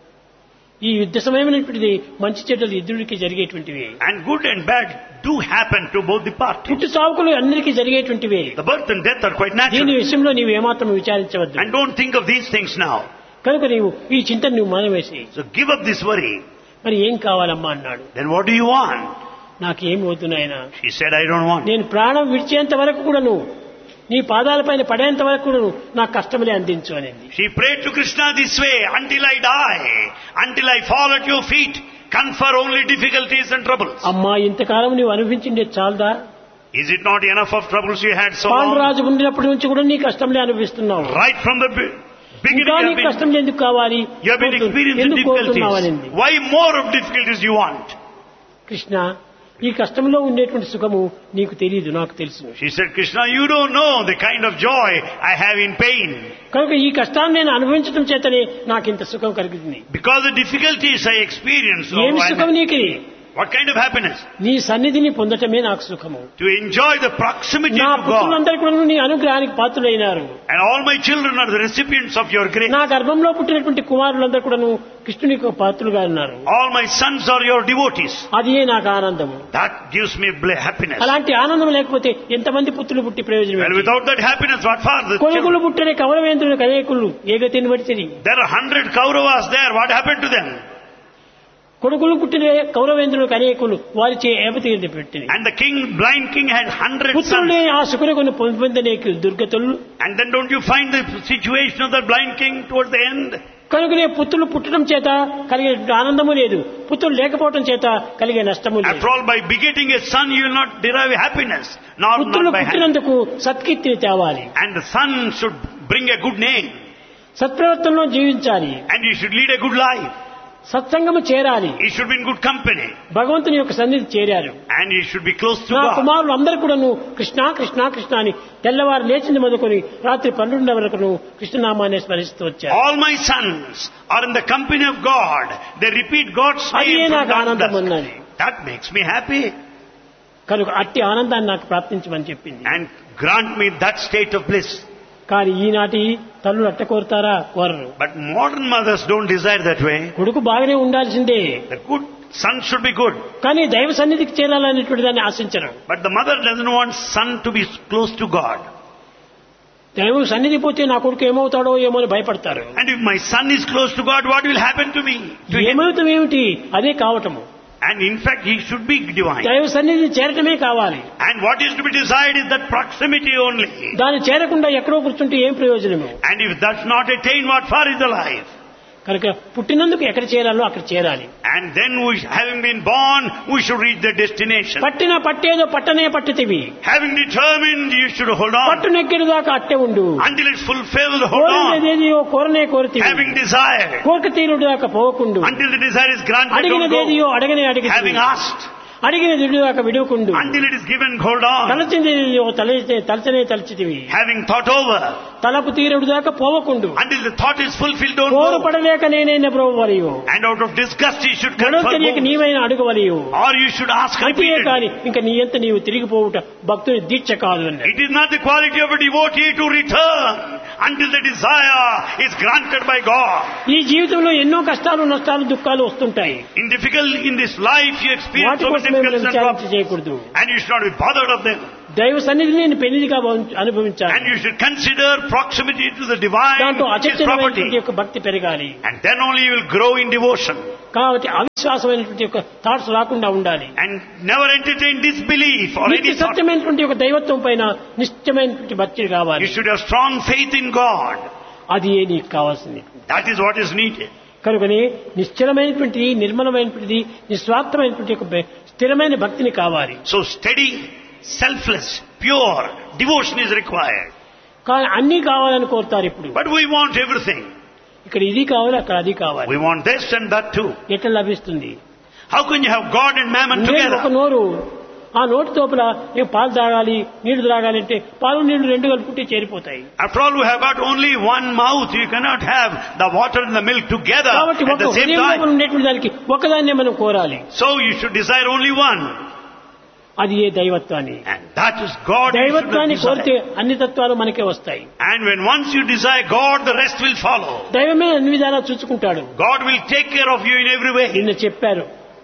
ఈ యుద్ధ సమయమైనటువంటిది మంచి చెడ్డలు ఇద్దరికి జరిగేటువంటివి. And good and bad do happen to both the parties. పుట్టు సావుకులు అందరికీ జరిగేటువంటివే. The birth and death are quite దీని natural. విషయంలో నీవు ఏమాత్రం విచారించవద్దు. And don't think of these things now. కనుక నీవు ఈ చింతను నువ్వు మానవేసి So give up this worry. మరి ఏం కావాలమ్మా అన్నాడు. Then what do you want? నాకేం వద్దు నాయనా, She said, I don't want. నేను ప్రాణం విడిచేంత వరకు కూడాను నీ పాదాలపైన పడేంత వరకు కూడాను నాకు కష్టములే అందించు అనేది. She prayed to Krishna this way, until I die, until I fall at your feet, confer only difficulties and troubles. అమ్మా ఇంతకాలం నీవు అనుభవించిందే చాలదా? Is it not enough of troubles you had so long? Panduraju ఉండినప్పటి నుంచి కూడా నీ కష్టంలే అనుభవిస్తున్నావు. Right from the beginning ఇంకా you నీ have been, కష్టం ఎందుకు కావాలి, you have been experiencing ఎందుకు కోరుతున్నావు difficulties. అనేది. Why more of difficulties you want? Krishna ఈ కష్టంలో ఉండేటువంటి సుఖము నీకు తెలియదు, నాకు తెలుసు. She said, Krishna, you don't know the kind of joy I have in pain. కనుక ఈ కష్టాన్ని నేను అనుభవించడం చేతనే నాకు ఇంత సుఖం కలిగింది. Because the difficulties I experience, so ఏమి సుఖం నీకు? what kind of happiness? నీ సన్నిధిని పొందటమే నాకు సుఖము. To enjoy the proximity నా to God. పుత్రులందరూ కూడా నీ అనుగ్రహానికి పాత్రులైనారు. And all my children are the recipients of your grace. నా గర్భంలో పుట్టినటువంటి కుమారులందరూ కూడా కృష్ణునికి పాత్రులుగా ఉన్నారు. All my sons are your devotees. అదే నాకు ఆనందము. That gives me happiness. అలాంటి ఆనందం లేకపోతే ఎంతమంది పుత్రులు పుట్టి ప్రయోజనం? Well, without that happiness, what for the కొడుకులు children? పుట్టిన కౌరవేంద్రులకు అనేకులు ఏగతిని బట్టి There are 100 Kauravas there. What happened to them? కొడుకులు పుట్టిన కౌరవేంద్రులకు అనేకులు వారిచే ఏపతి పెట్టింది. And the blind king had 100 పుత్రులే sons. ఆ సుఖుని పొందనేకు దుర్గతులు. And then don't you find the situation of the blind king towards the end? కనుకనే పుత్రులు పుట్టడం చేత కలిగే ఆనందము లేదు, పుత్రులు లేకపోవడం చేత కలిగే నష్టము లేదు. After all, by begetting a son, you will not derive happiness. పుత్రులు Not by పుట్టినందుకు సత్కీర్తిని తేవాలి. And the son should bring a good name. సత్ప్రవర్తనలో జీవించాలి. And you should lead a good life. సత్సంగము చేరాలి. He should be in good company. భగవంతుని యొక్క సన్నిధి చేరారు. And he should be close to నా God. కుమారులు అందరూ కూడాను కృష్ణ కృష్ణ కృష్ణ అని తెల్లవారు లేచింది మొదలుకొని రాత్రి 12 వరకు కృష్ణనామాన్ని స్మరిస్తూ వచ్చారు. All my sons are in the company of God. They repeat God's అదే name. నాకు ఆనందం అన్నది. That makes me happy. కనుక అట్టి ఆనందాన్ని నాకు ప్రాప్తించమని చెప్పింది. And grant me that state of bliss. కానీ ఈనాటి తల్లులు అట్ట కోరుతారా? కోరరు. But modern mothers don't desire that way. కొడుకు బాగానే ఉండాల్సిందే, The good son should be good. కానీ దైవ సన్నిధికి చేరాలనేటువంటి దాన్ని ఆశించరు. But the mother doesn't want son to be close to God. దైవం సన్నిధి పోతే నా కొడుకు ఏమవుతాడో ఏమో అని భయపడతారు. And if my son is close to God, what will happen to me? To him? ఏమవుతాం ఏమిటి? అదే కావటము. And in fact, he should be divine. దైవ సన్నిధిని చేరటమే కావాలి. And what is to be desired is that proximity only. దాన్ని చేరకుండా ఎక్కడో కూర్చుంటే ఏం ప్రయోజనము? And if that's not attained, what for is the life? కనుక పుట్టినందుకు ఎక్కడ చేరాలో అక్కడ చేరాలి. And then having been born, we should reach the destination. పట్టిన పట్టేదో పట్టనే పట్టితివి. Having determined, you should hold on. పట్టు నెక్కిన దాకా అట్టే ఉండు. Until it's fulfilled, hold on. కోరినదేదియో కోరనే కోరితివి. Having desired. కోరిక తీరుడు దాకా పోవకుండు. Until the desire is granted, don't అడిగినదేదియో అడగనే go. అడిగి. Having asked. అడిగినది దాకా విడుకుండు. Until it is given, hold on. తలచిందేదియో తలచనే తలచితివి. Having thought over. తలపు తీరుడు దాకా పోవకుండు. Until the thought is fulfilled, don't కోరు go. పడలేక నేనైనా ప్రభువరియు. And out of disgust, you should గడవక confirm. నీకు నీవైనా అడుగవరియు. Or you should ask అంతే repeatedly. కాని ఇంకా నీ ఎంత నీవు తిరిగిపోవుట భక్తుని దీక్ష కాదు అన్నాడు. It is not the quality of a devotee to return until the desire is granted by God. ఈ జీవితంలో ఎన్నో కష్టాలు నష్టాలు దుఃఖాలు వస్తుంటాయి. In this life, you experience వాటి so many కోసం మనం difficulties and విచారణ problems. చేయకూడదు. And you should not be bothered of them. దైవ సన్నిధిని నేను పెళ్లిగా అనుభవించాను. And you should consider proximity to the divine, దాంట్లో which is అచంచలమైనటువంటి property. యొక్క భక్తి పెరగాలి. And then only you will grow in devotion. కాబట్టి అవిశ్వాసమైనటువంటి యొక్క థాట్స్ రాకుండా ఉండాలి. And never entertain disbelief or నిత్య any thought. సత్యమైనటువంటి యొక్క దైవత్వం పైన నిశ్చయమైనటువంటి భక్తి కావాలి. You should have strong faith in God. అది నీకు కావాల్సింది. That is what is needed. కనుకనే నిశ్చలమైనటువంటి నిర్మలమైనటువంటి నిస్వార్థమైనటువంటి యొక్క స్థిరమైన భక్తిని కావాలి. So steady, selfless, pure devotion is required. కానీ అన్నీ కావాలని కోరుతారు ఇప్పుడు. But we want everything. ఇక్కడ ఇది కావాలి, అక్కడ అది కావాలి. We want this and that too. ఎట్లా లభిస్తుంది? How can you have God and mammon ఒక together? నోరు, ఆ నోటి తోపల నేను పాలు తాగాలి నీళ్లు తాగాలి అంటే పాలు నీళ్లు రెండు కలుపుకుంటే చేరిపోతాయి. After all, we have got only one mouth. You cannot have the water and the milk together కాబట్టి at ఒక the same హృదయంలో time. ఉండేటువంటి దానికి ఒకదాన్నే మనం కోరాలి. So you should desire only one. అది ఏ దైవత్వాన్ని. And that is God. You should దైవత్వాన్ని కోరితే desire. అన్ని తత్వాలు మనకే వస్తాయి. And when once you desire God, the rest will follow. దైవమే అన్ని విధాలా చూసుకుంటాడు. God will take care of you in every way. నిన్న చెప్పారు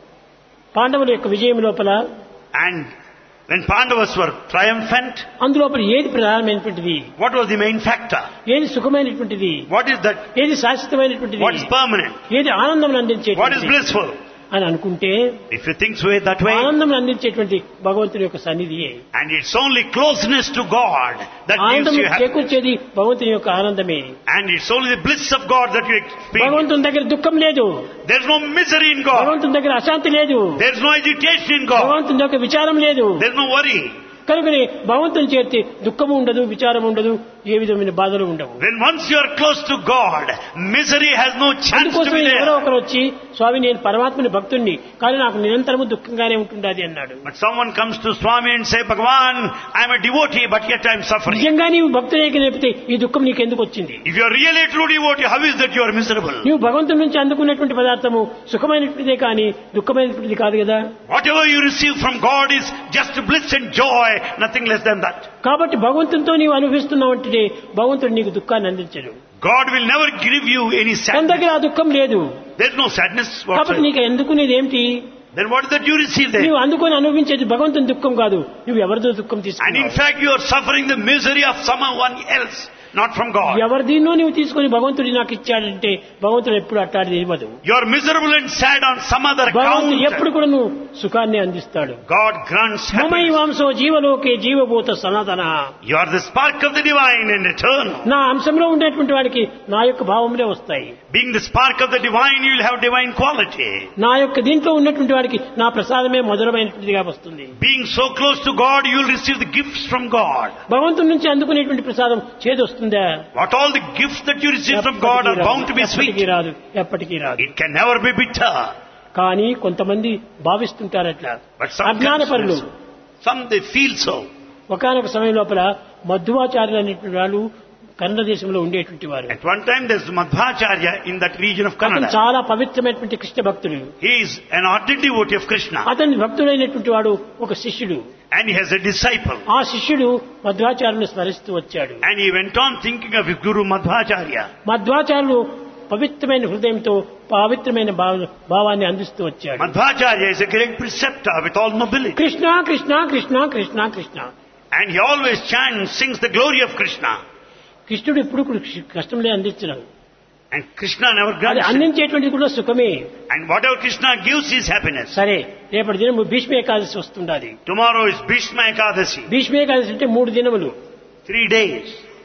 పాండవుల యొక్క విజయం లోపల. And when Pandavas were triumphant, అందులోపల ఏది ప్రధానమైనటువంటిది, what was the main factor? ఏది సుఖమైనటువంటిది, What is that? ఏది శాశ్వతమైనటువంటిది, What is permanent? ఏది ఆనందం What is అందించేటువంటిది blissful? అని అనుకుంటే If you think that way, ఆనందం అందించేటువంటి భగవంతుని యొక్క సన్నిధియే. and it's only closeness to God that gives ఆనందం you happiness. చేకూర్చేది భగవంతుని యొక్క ఆనందమే. And it's only the bliss of God that you experience. భగవంతుని దగ్గర దుఃఖం లేదు, There's no misery in God. భగవంతుని దగ్గర అశాంతి లేదు, There's no agitation in God. భగవంతుని దగ్గర విచారం లేదు. There's no worry. కనుకనే భగవంతుని చేరితే దుఃఖము ఉండదు, విచారం ఉండదు, ఏ విధమైన బాధలు ఉండవు. When once you are close to God, misery has no chance to అందుకోసం be ఎవరో there. ఒకరు వచ్చి స్వామి నేను పరమాత్మని భక్తుణ్ణి కానీ నాకు నిరంతరము దుఃఖంగానే ఉంటుండాది అన్నాడు. But someone comes to Swami and say, Bhagavan, I'm a devotee, but yet I'm suffering. నిజంగా నీవు భక్తునికి నేపితే ఈ దుఃఖం నీకు ఎందుకు వచ్చింది? If you are really a true devotee, how is that you are miserable? నీవు భగవంతుని నుంచి అందుకున్నటువంటి పదార్థము సుఖమైనటువంటిదే కానీ దుఃఖమైనటువంటిది కాదు కదా. Whatever you receive from God is just bliss and joy, nothing less than that. కాబట్టి భగవంతునితో నీవు అనుభవిస్తున్నావు అంటే భగవంతుడు నీకు దుఃఖాన్ని అందించడు. God will never give you any తన sadness. దగ్గర ఆ దుఃఖం లేదు. There's no sadness కాబట్టి whatsoever. నీకు ఎందుకునేది ఏమిటి? Then what is that you receive there? నీవు అందుకొని అనుభవించేది భగవంతుని దుఃఖం కాదు, నువ్వు ఎవరిదో దుఃఖం And in తీసుకున్నావు. fact, you are suffering the misery of someone else, not from God. ఎవరి దీన్నో నువ్వు తీసుకొని భగవంతుడి నాకు ఇచ్చాడంటే భగవంతుడు ఎప్పుడు అట్టాడిది ఇవ్వదు. You are miserable and sad on some other భగవంతుడు ఎప్పుడు account. కూడా నువ్వు సుఖాన్ని అందిస్తాడు. God grants మమై happiness. వాంసో జీవలోకే జీవభూత సనాతన. You are the spark of the divine and eternal. నా అంశంలో ఉండేటువంటి వాడికి నా యొక్క భావములే వస్తాయి. Being the spark of the divine, you will have divine quality. నా యొక్క దీంట్లో ఉన్నటువంటి వాడికి నా ప్రసాదమే మధురమైనటువంటిదిగా వస్తుంది. Being so close to God, you will receive the gifts from God. భగవంతుడి నుంచి అందుకునేటువంటి ప్రసాదం చేదు వస్తుందా? What all the gifts that you receive from God are bound to be sweet. ఎప్పటికీ రాదు, ఎప్పటికీ రాదు. It can never be bitter. కానీ కొంతమంది భావిస్తుంటారు అట్లా. But some అజ్ఞానపరులు. some they feel so. ఒకానొక సమయం లోపల మధ్వాచార్యులు అనేటువంటి వాళ్ళు కన్నడ దేశంలో ఉండేటువంటి వారు. At one time there's Madhvacharya in that region of అతను Kannada. చాలా పవిత్రమైనటువంటి కృష్ణ భక్తుడు. He is an ardent devotee of Krishna. అతని భక్తుడైనటువంటి వాడు ఒక శిష్యుడు. And he has a disciple. ఆ శిష్యుడు మధ్వాచార్యుని స్మరిస్తూ వచ్చాడు. And he went on thinking of his guru Madhvacharya. మధ్వాచార్యులు పవిత్రమైన హృదయంతో పవిత్రమైన భావాన్ని అందిస్తూ వచ్చాడు. Madhvacharya is a great preceptor with all nobility. Krishna Krishna Krishna Krishna Krishna. And he always chants, sings the glory of Krishna. కృష్ణుడు ఎప్పుడు కష్టంలే అందించినాడు. And Krishna never అది grants it. అందించేటువంటిది కూడా సుఖమే. And whatever Krishna gives is happiness. సరే రేపటి దినం Bhishma Ekadashi వస్తుండాలి. Tomorrow is Bhishma Ekadasi. Bhishma Ekadashi అంటే 3 దినములు. 3 days.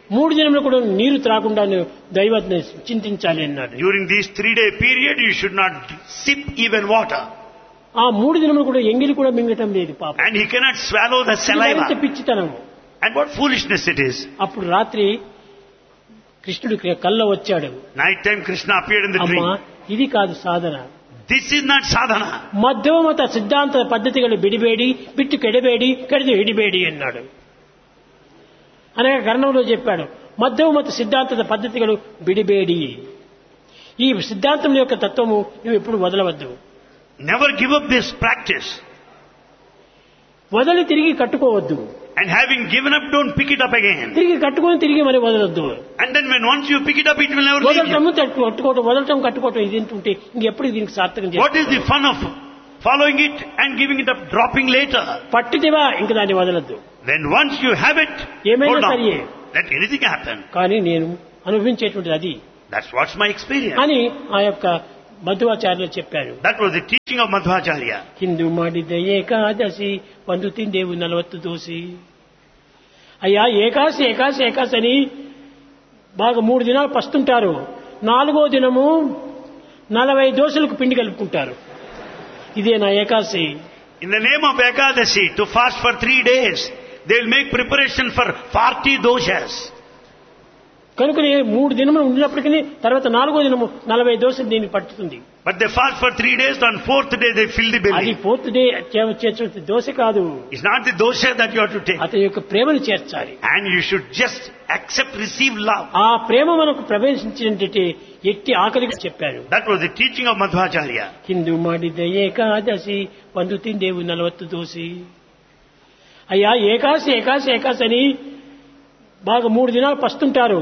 3 దినములు కూడా నీరు త్రాకుండా దైవాన్ని చింతించాలి అన్నాడు. During this 3-day period, you should not sip even water. ఆ 3 దినములు కూడా ఎంగిలి కూడా మింగటం లేదు పాపం. And he cannot swallow the ఎంత saliva. పిచ్చితనము. And what foolishness it is. అప్పుడు రాత్రి కృష్ణుడు కల్లో వచ్చాడు. Night time Krishna appeared in the అమ్మా dream. ఇది కాదు సాధన. This is not sadhana. ಮಧ್ವಮತ ಸಿದ್ಧಾಂತ ಪದ್ಧತಿಗಳು ಬಿಡಬೇಡಿ, ಬಿಟ್ಟು ಕೆಡಬೇಡಿ, ಕೆಡದು ಹಿಡಿಬೇಡಿ అన్నాడు. అనేక కర్ణంలో చెప్పాడు మధ్వమత సిద్ధాంతದ పద్ధతిಗಳು బిడిబేడి. ఈ సిద్ధాంతం యొక్క తత్వము నువ్వు ఎప్పుడు వదలవద్దు. Never give up this practice. వదలి తిరిగి కట్టుకోవద్దు. And having given up, don't pick it up again. తిరిగి కట్టుకొని తిరిగి మరి వదలొద్దు. And then when once you pick it up, it will never leave you. వదలటం కట్టుకోవటం ఇది ఉంటే ఇంకెప్పుడు దీనికి సార్థకం What చేయాలి. is the fun of following it and giving it up, dropping later? పట్టిదివా ఇంక దాన్ని వదలొద్దు. When once you have it, ఏమైనా hold సరియే. on. Let anything happen. కానీ నేను అనుభవించేటువంటిది అది That's what's my experience. అని ఆ యొక్క మధ్వాచార్యులు చెప్పారు. That was the teaching of Madhvacharya. Hindu ಮಾಡಿದ ಏಕಾದಶಿ ಒಂದು ತಿಂದೆವು 40 ದೋಸಿ. అయ్యా ఏకాశి ఏకాశి ఏకాశి అని బాగా 3 దినాలు పస్తుంటారు. 4వ దినము 40 దోశలకు పిండి కలుపుకుంటారు. ఇదే నా ఏకాశి. In the name of Ekadashi, to fast for 3 days, they will make preparation for 40 doshas. కనుకనే 3 దినములు ఉండినప్పటికీ తర్వాత 4వ దినము 40 దోశలు దీనికి పట్టుతుంది. But they fast for 3 days, on 4th day they fill the అది belly. 4th డే చేర్చే దోశ కాదు. It's not the dosha that you have to take. అతని యొక్క ప్రేమను చేర్చాలి. And you should just accept, receive love. ఆ ప్రేమ మనకు ప్రవేశించినట్టే ఎట్టి ఆకలిగా చెప్పారు. That was the teaching of Madhvacharya. Hindu ಮಾಡಿದ ಏಕಾದಶಿ ಒಂದು ತಿಂದೆವು 40 దోసి. అయ్యా ఏకాశి ఏకాశి ఏకాశి అని బాగా 3 దినాలు పస్తుంటారు.